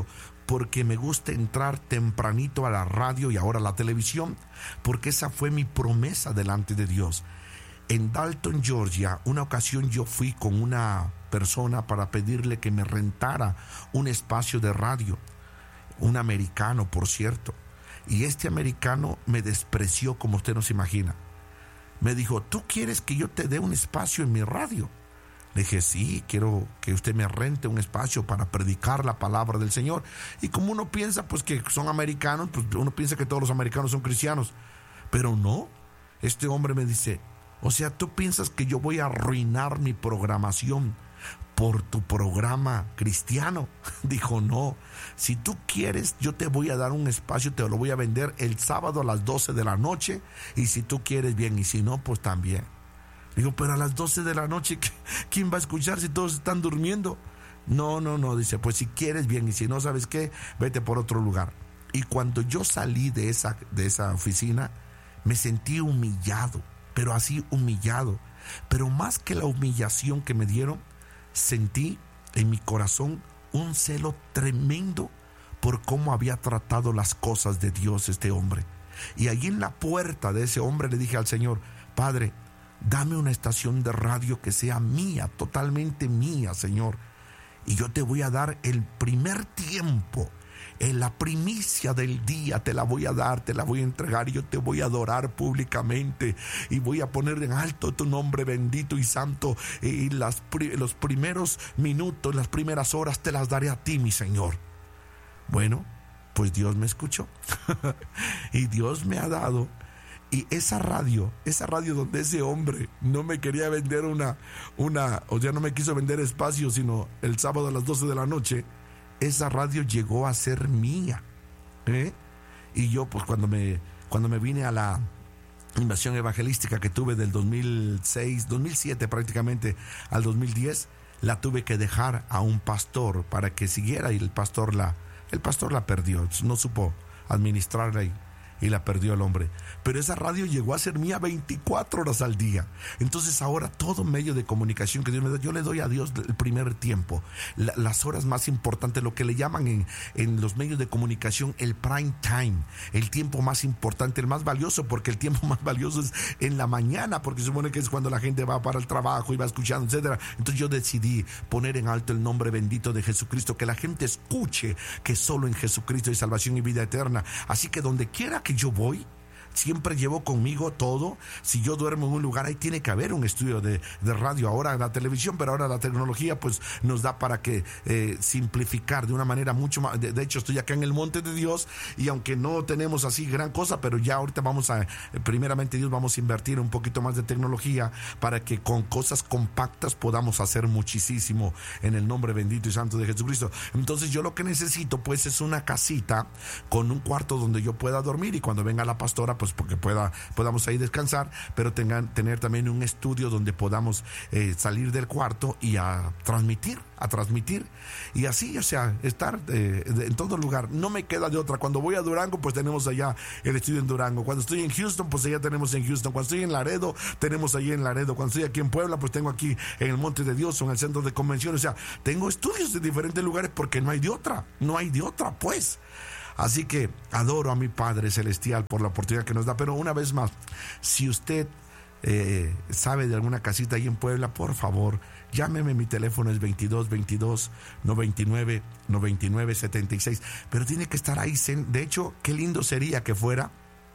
porque me gusta entrar tempranito a la radio y ahora a la televisión, porque esa fue mi promesa delante de Dios. En Dalton, Georgia, una ocasión yo fui con una persona para pedirle que me rentara un espacio de radio, un americano, por cierto, y este americano me despreció como usted no se imagina. Me dijo: ¿tú quieres que yo te dé un espacio en mi radio? Le dije: sí, quiero que usted me rente un espacio para predicar la palabra del Señor. Y como uno piensa pues que son americanos, pues uno piensa que todos los americanos son cristianos, pero no. Este hombre me dice: o sea, ¿tú piensas que yo voy a arruinar mi programación por tu programa cristiano? Dijo: no, si tú quieres, yo te voy a dar un espacio, te lo voy a vender el sábado a las doce de la noche, y si tú quieres, bien, y si no, pues también. Digo: pero a las doce de la noche, ¿quién va a escuchar si todos están durmiendo? No, no, no, dice: pues si quieres, bien, y si no, ¿sabes qué? Vete por otro lugar. Y cuando yo salí de esa, de esa oficina, me sentí humillado, pero así humillado. Pero más que la humillación que me dieron, sentí en mi corazón un celo tremendo por cómo había tratado las cosas de Dios este hombre. Y allí en la puerta de ese hombre le dije al Señor: Padre, dame una estación de radio que sea mía, totalmente mía, Señor. Y yo te voy a dar el primer tiempo, en la primicia del día te la voy a dar, te la voy a entregar, y yo te voy a adorar públicamente y voy a poner en alto tu nombre bendito y santo, y las, los primeros minutos, las primeras horas te las daré a ti, mi Señor. Bueno, pues Dios me escuchó y Dios me ha dado. Y esa radio, esa radio donde ese hombre no me quería vender una, una, o sea, no me quiso vender espacio, sino el sábado a las doce de la noche, esa radio llegó a ser mía, ¿eh? Y yo, pues cuando me, cuando me vine a la invasión evangelística que tuve del dos mil seis, dos mil siete prácticamente al dos mil diez, la tuve que dejar a un pastor para que siguiera, y el pastor la, el pastor la perdió, no supo administrarla y y la perdió el hombre. Pero esa radio llegó a ser mía veinticuatro horas al día. Entonces ahora todo medio de comunicación que Dios me da, yo le doy a Dios el primer tiempo, la, las horas más importantes, lo que le llaman en, en los medios de comunicación el prime time, el tiempo más importante, el más valioso, porque el tiempo más valioso es en la mañana, porque se supone que es cuando la gente va para el trabajo y va escuchando, etcétera. Entonces yo decidí poner en alto el nombre bendito de Jesucristo, que la gente escuche que solo en Jesucristo hay salvación y vida eterna. Así que donde quiera que yo voy, siempre llevo conmigo todo. Si yo duermo en un lugar, ahí tiene que haber un estudio de, de radio. Ahora la televisión, pero ahora la tecnología pues nos da para que eh, simplificar de una manera mucho más. De, de hecho, estoy acá en el monte de Dios, y aunque no tenemos así gran cosa, pero ya ahorita vamos a, eh, primeramente Dios, vamos a invertir un poquito más de tecnología para que con cosas compactas podamos hacer muchísimo en el nombre bendito y santo de Jesucristo. Entonces yo lo que necesito pues es una casita con un cuarto donde yo pueda dormir, y cuando venga la pastora pues porque pueda, podamos ahí descansar, pero tengan, tener también un estudio donde podamos eh, salir del cuarto y a transmitir, a transmitir, y así, o sea, estar eh, en todo lugar. No me queda de otra. Cuando voy a Durango, pues tenemos allá el estudio en Durango. Cuando estoy en Houston, pues allá tenemos en Houston. Cuando estoy en Laredo, tenemos allí en Laredo. Cuando estoy aquí en Puebla, pues tengo aquí en el Monte de Dios o en el centro de convenciones. O sea, tengo estudios de diferentes lugares porque no hay de otra, no hay de otra, pues. Así que adoro a mi Padre Celestial por la oportunidad que nos da. Pero una vez más, si usted eh, sabe de alguna casita ahí en Puebla, por favor, llámeme. Mi teléfono es veintidós veintidós noventa y nueve noventa y nueve setenta y seis. Pero tiene que estar ahí. De hecho, qué lindo sería que fuera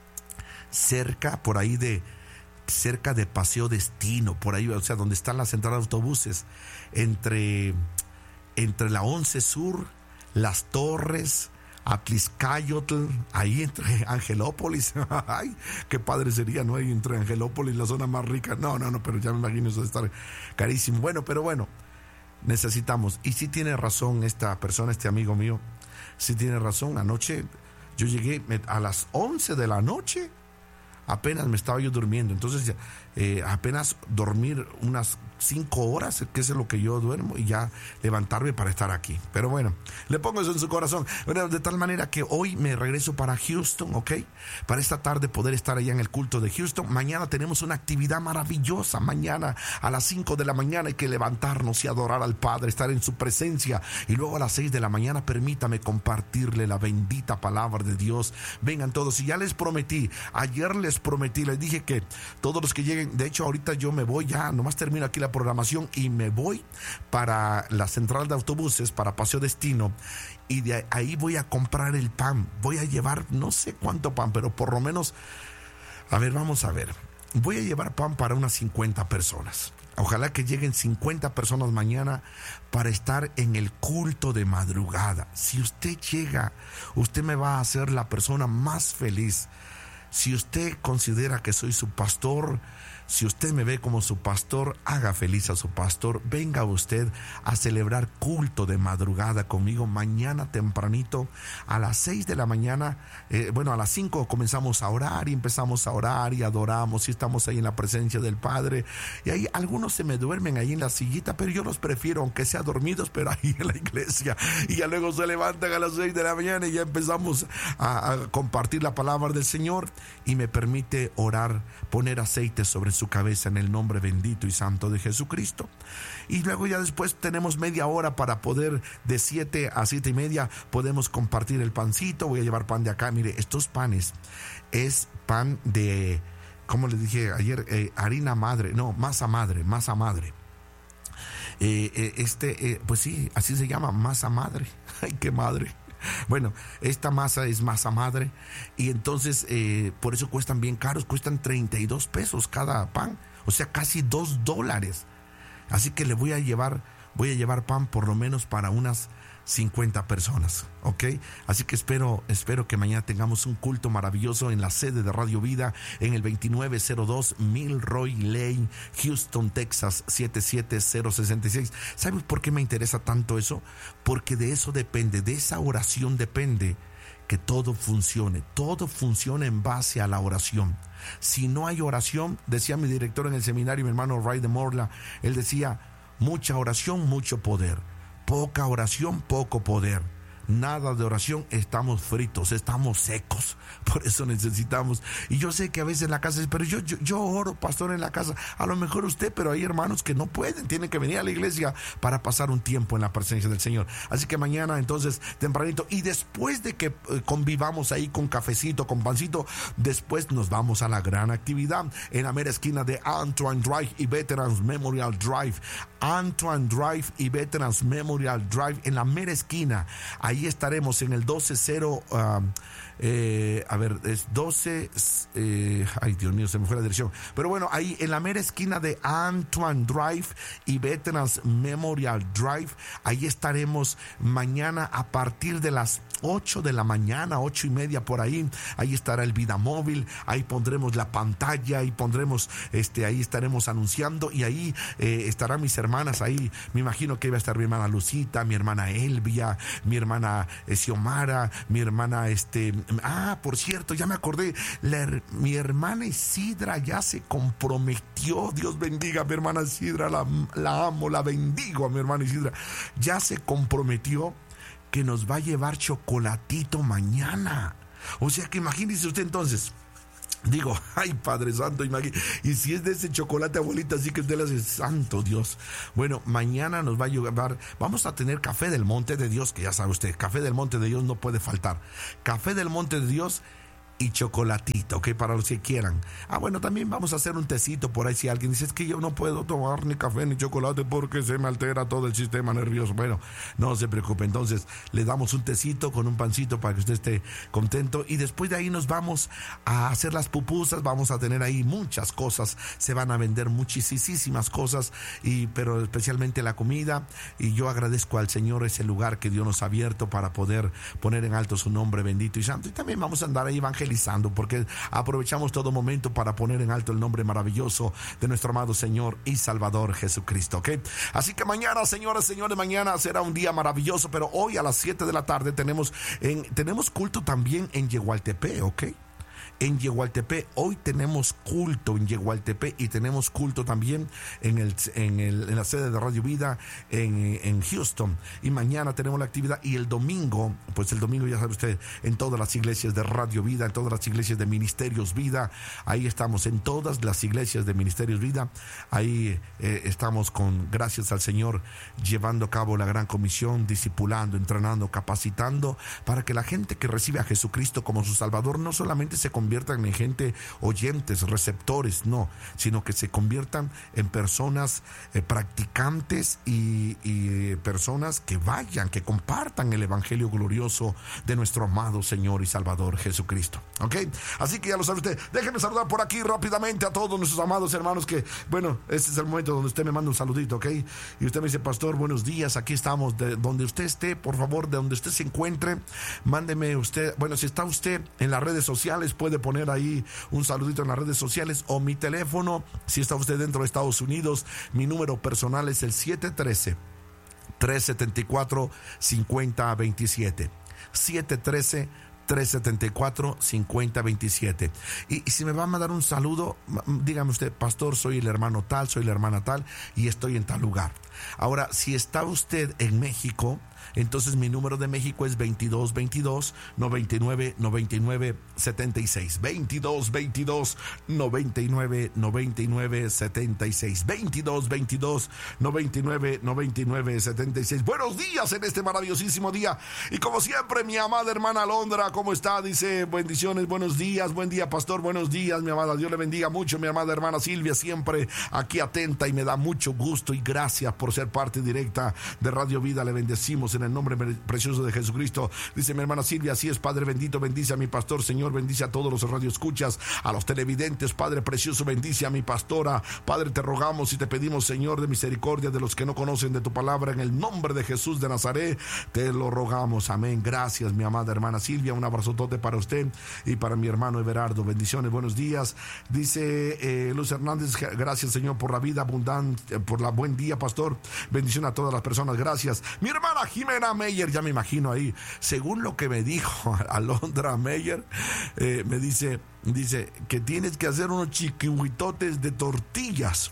cerca, por ahí de cerca de Paseo Destino, por ahí, o sea, donde están las entradas de autobuses, entre, entre la once Sur, Las Torres, Atliscayotl, ahí entre Angelópolis. Ay, qué padre sería, ¿no? Ahí entre Angelópolis, la zona más rica. No, no, no, pero ya me imagino eso de estar carísimo. Bueno, pero bueno, necesitamos. Y sí tiene razón esta persona, este amigo mío, sí tiene razón. Anoche yo llegué a las once de la noche, apenas me estaba yo durmiendo. Entonces, eh, apenas dormir unas cinco horas, que es lo que yo duermo, y ya levantarme para estar aquí. Pero bueno, le pongo eso en su corazón. Bueno, de tal manera que hoy me regreso para Houston, ¿ok? Para esta tarde poder estar allá en el culto de Houston. Mañana tenemos una actividad maravillosa. Mañana a las cinco de la mañana hay que levantarnos y adorar al Padre, estar en su presencia. Y luego a las seis de la mañana permítame compartirle la bendita palabra de Dios. Vengan todos. Y ya les prometí, ayer les prometí, les dije que todos los que lleguen, de hecho ahorita yo me voy ya, nomás termino aquí la programación y me voy para la central de autobuses, para Paseo Destino, y de ahí voy a comprar el pan. Voy a llevar no sé cuánto pan, pero por lo menos, a ver, vamos a ver, voy a llevar pan para unas cincuenta personas. Ojalá que lleguen cincuenta personas mañana para estar en el culto de madrugada. Si usted llega, usted me va a hacer la persona más feliz. Si usted considera que soy su pastor, si usted me ve como su pastor, haga feliz a su pastor. Venga usted a celebrar culto de madrugada conmigo mañana tempranito a las seis de la mañana. Eh, bueno, a las cinco comenzamos a orar y empezamos a orar y adoramos y estamos ahí en la presencia del Padre. Y ahí algunos se me duermen ahí en la sillita, pero yo los prefiero, aunque sea dormidos, pero ahí en la iglesia. Y ya luego se levantan a las seis de la mañana y ya empezamos a, a compartir la palabra del Señor, y me permite orar, poner aceite sobre su cabeza en el nombre bendito y santo de Jesucristo. Y luego ya después tenemos media hora para poder, de siete a siete y media, podemos compartir el pancito. Voy a llevar pan de acá. Mire, estos panes es pan de, como les dije ayer, eh, harina madre, no, masa madre, masa madre. Eh, eh, este, eh, pues sí, así se llama, masa madre. Ay, qué madre. Bueno, esta masa es masa madre, y entonces eh, por eso cuestan bien caros, cuestan treinta y dos pesos cada pan, o sea, casi dos dólares. Así que le voy a llevar, voy a llevar pan por lo menos para unas cincuenta personas, ¿ok? Así que espero, espero que mañana tengamos un culto maravilloso en la sede de Radio Vida, en el veintinueve cero dos Milroy Lane, Houston, Texas, siete siete cero seis seis. ¿Sabes por qué me interesa tanto eso? Porque de eso depende, de esa oración depende que todo funcione, todo funciona en base a la oración. Si no hay oración, decía mi director en el seminario, mi hermano Ray de Morla, él decía, mucha oración, mucho poder. Poca oración, poco poder. Nada de oración, estamos fritos, estamos secos. Por eso necesitamos. Y yo sé que a veces en la casa, pero yo, yo, yo oro, pastor, en la casa. A lo mejor usted, pero hay hermanos que no pueden, tienen que venir a la iglesia para pasar un tiempo en la presencia del Señor. Así que mañana, entonces, tempranito, y después de que eh, convivamos ahí con cafecito, con pancito, después nos vamos a la gran actividad en la mera esquina de Antoine Drive y Veterans Memorial Drive. Antoine Drive y Veterans Memorial Drive, en la mera esquina. Ahí estaremos en el doce cero, uh, eh, a ver, es doce, eh, ay Dios mío, se me fue la dirección, pero bueno, ahí en la mera esquina de Antoine Drive y Veterans Memorial Drive, ahí estaremos mañana a partir de las ocho de la mañana, ocho y media por ahí. Ahí estará el Vida Móvil, ahí pondremos la pantalla, ahí pondremos, este, ahí estaremos anunciando, y ahí eh, estarán mis hermanas. Ahí me imagino que iba a estar mi hermana Lucita, mi hermana Elvia, mi hermana eh, Xiomara, mi hermana este, ah, por cierto, ya me acordé, la, mi hermana Isidra ya se comprometió. Dios bendiga a mi hermana Isidra, la, la amo, la bendigo a mi hermana Isidra. Ya se comprometió que nos va a llevar chocolatito mañana. O sea que imagínese usted entonces. Digo, ay Padre Santo, imagínese. Y si es de ese chocolate, abuelita, así que usted le hace, santo Dios. Bueno, mañana nos va a llevar, vamos a tener café del Monte de Dios, que ya sabe usted, café del Monte de Dios no puede faltar. Café del Monte de Dios y chocolatito, ok, para los que quieran. Ah, bueno, también vamos a hacer un tecito por ahí. Si alguien dice, es que yo no puedo tomar ni café ni chocolate porque se me altera todo el sistema nervioso. Bueno, no se preocupe. Entonces, le damos un tecito con un pancito para que usted esté contento. Y después de ahí nos vamos a hacer las pupusas. Vamos a tener ahí muchas cosas. Se van a vender muchísimas cosas, y, pero especialmente la comida. Y yo agradezco al Señor ese lugar que Dios nos ha abierto para poder poner en alto su nombre bendito y santo. Y también vamos a andar ahí evangelizando, porque aprovechamos todo momento para poner en alto el nombre maravilloso de nuestro amado Señor y Salvador Jesucristo, ¿ok? Así que mañana, señoras, señores, mañana será un día maravilloso, pero hoy a las siete de la tarde tenemos, en, tenemos culto también en Yehualtepec, ¿ok? en Yehualtepec. Hoy tenemos culto en Yehualtepec y tenemos culto también en, el, en, el, en la sede de Radio Vida en, en Houston. Y mañana tenemos la actividad, y el domingo, pues el domingo ya sabe usted, en todas las iglesias de Radio Vida, en todas las iglesias de Ministerios Vida, ahí estamos, en todas las iglesias de Ministerios Vida, ahí eh, estamos con, gracias al Señor, llevando a cabo la gran comisión, discipulando, entrenando, capacitando, para que la gente que recibe a Jesucristo como su Salvador no solamente se conviertan en gente oyentes, receptores, no, sino que se conviertan en personas eh, practicantes y, y personas que vayan, que compartan el evangelio glorioso de nuestro amado Señor y Salvador Jesucristo. ¿Ok? Así que ya lo sabe usted. Déjenme saludar por aquí rápidamente a todos nuestros amados hermanos, que, bueno, este es el momento donde usted me manda un saludito, ¿ok? Y usted me dice: pastor, buenos días, aquí estamos. De donde usted esté, por favor, de donde usted se encuentre, mándeme usted, bueno, si está usted en las redes sociales, puede poner ahí un saludito en las redes sociales, o mi teléfono, si está usted dentro de Estados Unidos, mi número personal es el siete uno tres, tres siete cuatro, cinco cero dos siete. siete uno tres, tres siete cuatro, cinco cero dos siete. Y, y si me va a mandar un saludo, dígame usted: pastor, soy el hermano tal, soy la hermana tal, y estoy en tal lugar. Ahora, si está usted en México, entonces mi número de México es veintidós veintidós, noventa y nueve, noventa y nueve, setenta y seis. veintidós veintidós, noventa y nueve, noventa y nueve, setenta y seis. veintidós veintidós, noventa y nueve, noventa y nueve, setenta y seis. Buenos días en este maravillosísimo día. Y como siempre, mi amada hermana Alondra, ¿cómo está? Dice: bendiciones, buenos días, buen día, pastor, buenos días, mi amada. Dios le bendiga mucho. Mi amada hermana Silvia, siempre aquí atenta, y me da mucho gusto y gracias por ser parte directa de Radio Vida. Le bendecimos en el nombre precioso de Jesucristo. Dice mi hermana Silvia: así es, Padre bendito, bendice a mi pastor, Señor, bendice a todos los radioescuchas, a los televidentes, Padre precioso, bendice a mi pastora. Padre, te rogamos y te pedimos, Señor, de misericordia de los que no conocen de tu palabra, en el nombre de Jesús de Nazaret, te lo rogamos, amén. Gracias, mi amada hermana Silvia, un abrazotote para usted y para mi hermano Everardo, bendiciones, buenos días. Dice eh, Luz Hernández: gracias, Señor, por la vida abundante, por la buen día, pastor, bendición a todas las personas, gracias. Mi hermana Jimena Meyer, ya me imagino ahí, según lo que me dijo Alondra Meyer, eh, me dice, dice que tienes que hacer unos chiquihuitotes de tortillas.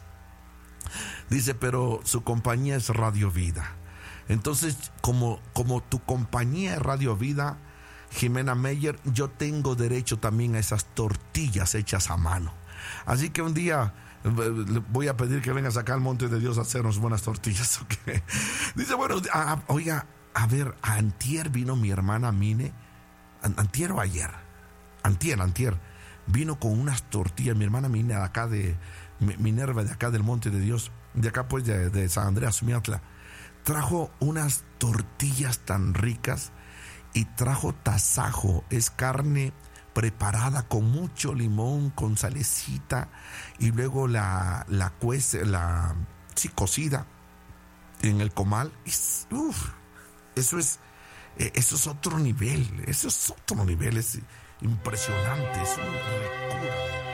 Dice, pero su compañía es Radio Vida. Entonces, como, como tu compañía es Radio Vida, Jimena Meyer, yo tengo derecho también a esas tortillas hechas a mano. Así que un día le voy a pedir que vengas acá al Monte de Dios a hacernos buenas tortillas, ¿okay? Dice, bueno, a, oiga, a ver, antier vino mi hermana Mine, antier o ayer, antier, antier, vino con unas tortillas, mi hermana Mine de acá de, Minerva de acá del Monte de Dios, de acá pues de, de San Andreas Miatla, trajo unas tortillas tan ricas y trajo tasajo, es carne preparada con mucho limón, con salecita, y luego la, la cuece, la sí, cocida en el comal. Es, uf, eso es eso es otro nivel, eso es otro nivel, es impresionante, es una locura.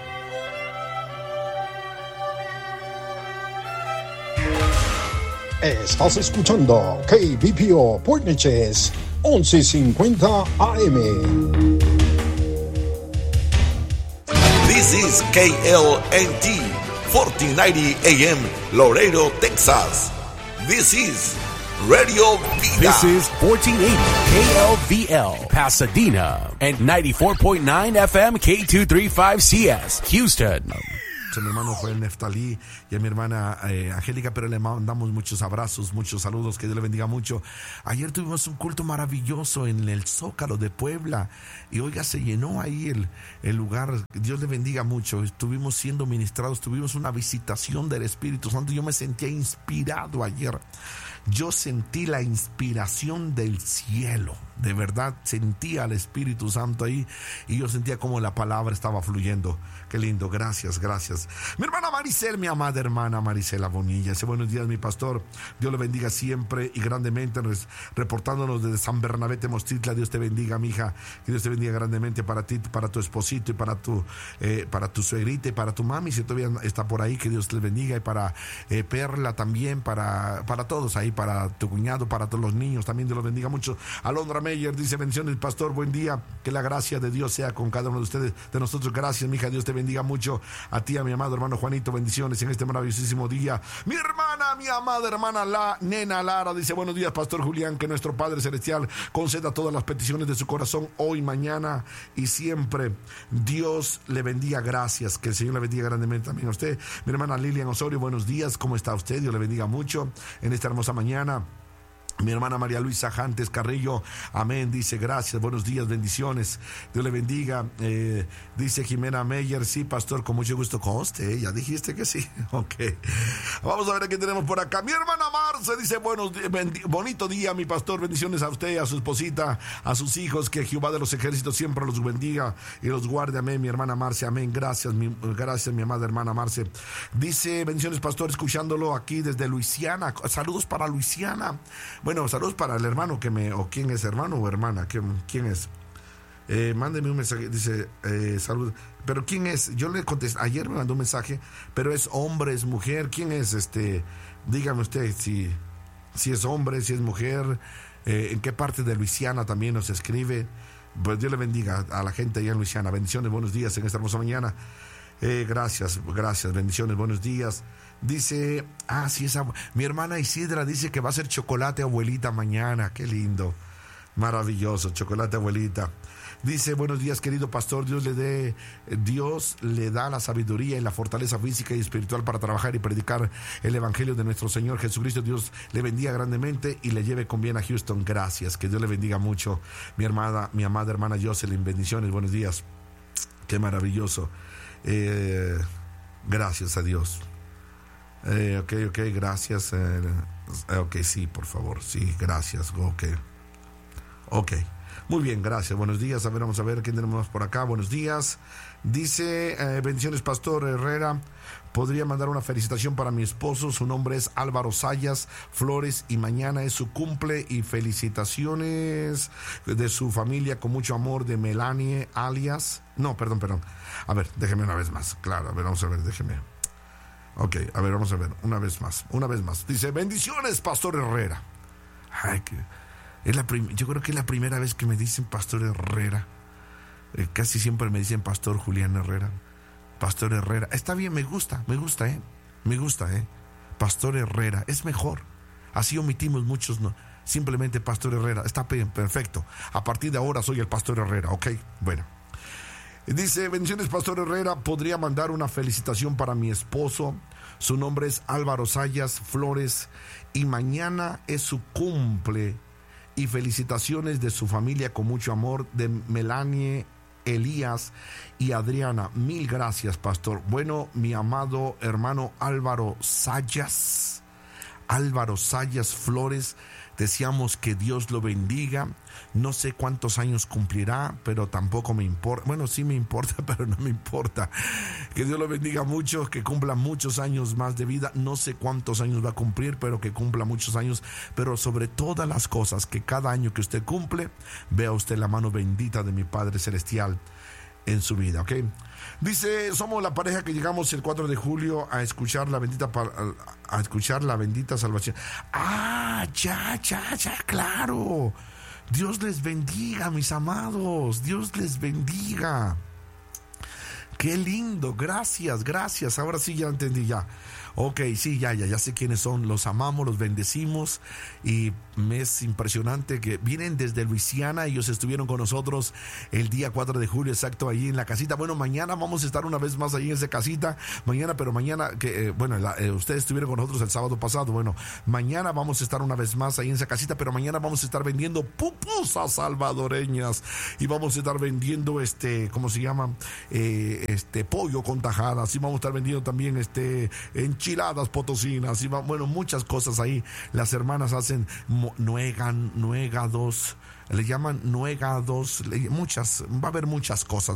Estás escuchando K B P O Port Neches once cincuenta A M. This is K L N T fourteen ninety A M Laredo, Texas. This is Radio Vida. This is fourteen eighty K L V L Pasadena and ninety-four point nine F M K two thirty-five C S Houston. A mi hermano Joel Neftalí y a mi hermana eh, Angélica, pero le mandamos muchos abrazos, muchos saludos, que Dios le bendiga mucho. Ayer tuvimos un culto maravilloso en el Zócalo de Puebla y oiga, se llenó ahí el, el lugar. Dios le bendiga mucho. Estuvimos siendo ministrados, tuvimos una visitación del Espíritu Santo. Yo me sentía inspirado ayer. Yo sentí la inspiración del cielo, de verdad sentía al Espíritu Santo ahí y yo sentía como la palabra estaba fluyendo. Qué lindo, gracias, gracias. Mi hermana Maricel, mi amada hermana Maricela Bonilla, dice, buenos días mi pastor, Dios le bendiga siempre y grandemente, reportándonos desde San Bernabé Temostitla. Dios te bendiga, mija, que Dios te bendiga grandemente para ti, para tu esposito y para tu eh, para tu suegrita y para tu mami, si todavía está por ahí, que Dios te bendiga, y para eh, Perla también, para, para todos ahí, para tu cuñado, para todos los niños, también Dios los bendiga mucho. Alondra Meyer dice, bendiciones, pastor, buen día, que la gracia de Dios sea con cada uno de ustedes, de nosotros. Gracias, mija, Dios te bendiga mucho. A ti, a mi amado hermano Juanito, bendiciones en este maravillosísimo día. Mi hermana, mi amada hermana, la nena Lara, dice, buenos días, pastor Julián, que nuestro Padre Celestial conceda todas las peticiones de su corazón hoy, mañana y siempre. Dios le bendiga, gracias, que el Señor le bendiga grandemente también a usted. Mi hermana Lilian Osorio, buenos días, ¿cómo está usted? Dios le bendiga mucho en esta hermosa mañana. Mi hermana María Luisa Jantes Carrillo, amén, dice, gracias, buenos días, bendiciones, Dios le bendiga. Eh, dice Jimena Meyer, sí, pastor, con mucho gusto. Conste, ya dijiste que sí. Ok, vamos a ver a qué tenemos por acá. Mi hermana Marce dice, buenos bendi- bonito día, mi pastor, bendiciones a usted, a su esposita, a sus hijos, que Jehová de los ejércitos siempre los bendiga y los guarde, amén. Mi hermana Marce, amén, gracias, mi, gracias, mi amada hermana Marce. Dice, bendiciones, pastor, escuchándolo aquí desde Luisiana, saludos para Luisiana. Bueno, saludos para el hermano que me... ¿O quién es, hermano o hermana? ¿Quién, quién es? Eh, mándeme un mensaje, dice, eh, salud. ¿Pero quién es? Yo le contesté, ayer me mandó un mensaje, pero es hombre, es mujer. ¿Quién es? Este, dígame usted si, si es hombre, si es mujer, eh, en qué parte de Luisiana también nos escribe. Pues Dios le bendiga a la gente allá en Luisiana. Bendiciones, buenos días en esta hermosa mañana. Eh, gracias, gracias, bendiciones, buenos días. Dice, ah, sí, esa, mi hermana Isidra dice que va a hacer chocolate abuelita mañana. Qué lindo, maravilloso, chocolate abuelita. Dice, buenos días, querido pastor, Dios le dé, Dios le da la sabiduría y la fortaleza física y espiritual para trabajar y predicar el evangelio de nuestro Señor Jesucristo. Dios le bendiga grandemente y le lleve con bien a Houston. Gracias, que Dios le bendiga mucho. Mi hermana, mi amada hermana Jocelyn, bendiciones, buenos días. Qué maravilloso. Eh, gracias a Dios. Eh, ok, ok, gracias. Eh, ok, sí, por favor, sí, gracias. Ok, ok, muy bien, gracias. Buenos días. A ver, vamos a ver quién tenemos por acá. Buenos días. Dice, eh, bendiciones, pastor Herrera. Podría mandar una felicitación para mi esposo. Su nombre es Álvaro Sayas Flores y mañana es su cumple. Y felicitaciones de su familia con mucho amor, de Melanie alias. No, perdón, perdón. A ver, déjeme una vez más. Claro, a ver, vamos a ver, déjeme. Ok, a ver, vamos a ver, una vez más, una vez más. Dice, bendiciones, pastor Herrera. Ay, que es la prim- yo creo que es la primera vez que me dicen pastor Herrera. Eh, casi siempre me dicen pastor Julián Herrera. Pastor Herrera. Está bien, me gusta, me gusta, ¿eh? Me gusta, ¿eh? Pastor Herrera, es mejor. Así omitimos muchos, no. Simplemente pastor Herrera. Está bien, perfecto. A partir de ahora soy el pastor Herrera, ¿ok? Bueno. Dice, bendiciones, pastor Herrera, podría mandar una felicitación para mi esposo. Su nombre es Álvaro Sayas Flores y mañana es su cumple. Y felicitaciones de su familia con mucho amor, de Melanie, Elías y Adriana. Mil gracias, pastor. Bueno, mi amado hermano Álvaro Sayas, Álvaro Sayas Flores, deseamos que Dios lo bendiga. No sé cuántos años cumplirá, pero tampoco me importa. Bueno, sí me importa, pero no me importa. Que Dios lo bendiga mucho, que cumpla muchos años más de vida. No sé cuántos años va a cumplir, pero que cumpla muchos años. Pero sobre todas las cosas, que cada año que usted cumple, vea usted la mano bendita de mi Padre Celestial en su vida, ¿ok? Dice, somos la pareja que llegamos el cuatro de julio a escuchar la bendita a escuchar la bendita salvación. Ah, ya, ya, ya, claro. Dios les bendiga, mis amados. Dios les bendiga. Qué lindo, gracias, gracias. Ahora sí ya entendí ya. Ok, sí, ya, ya, ya sé quiénes son. Los amamos, los bendecimos. Y me es impresionante que vienen desde Luisiana. Ellos estuvieron con nosotros el día cuatro de julio, exacto, allí en la casita. Bueno, mañana vamos a estar una vez más allí en esa casita. Mañana, pero mañana, que eh, bueno, la, eh, ustedes estuvieron con nosotros el sábado pasado. Bueno, mañana vamos a estar una vez más ahí en esa casita, pero mañana vamos a estar vendiendo pupusas salvadoreñas. Y vamos a estar vendiendo, este, ¿cómo se llama? Eh, este, pollo con tajadas. Y vamos a estar vendiendo también, este, enchiladas potosinas. Y va, bueno, muchas cosas ahí. Las hermanas hacen nuegan, nuegados, le llaman nuegados, muchas, va a haber muchas cosas.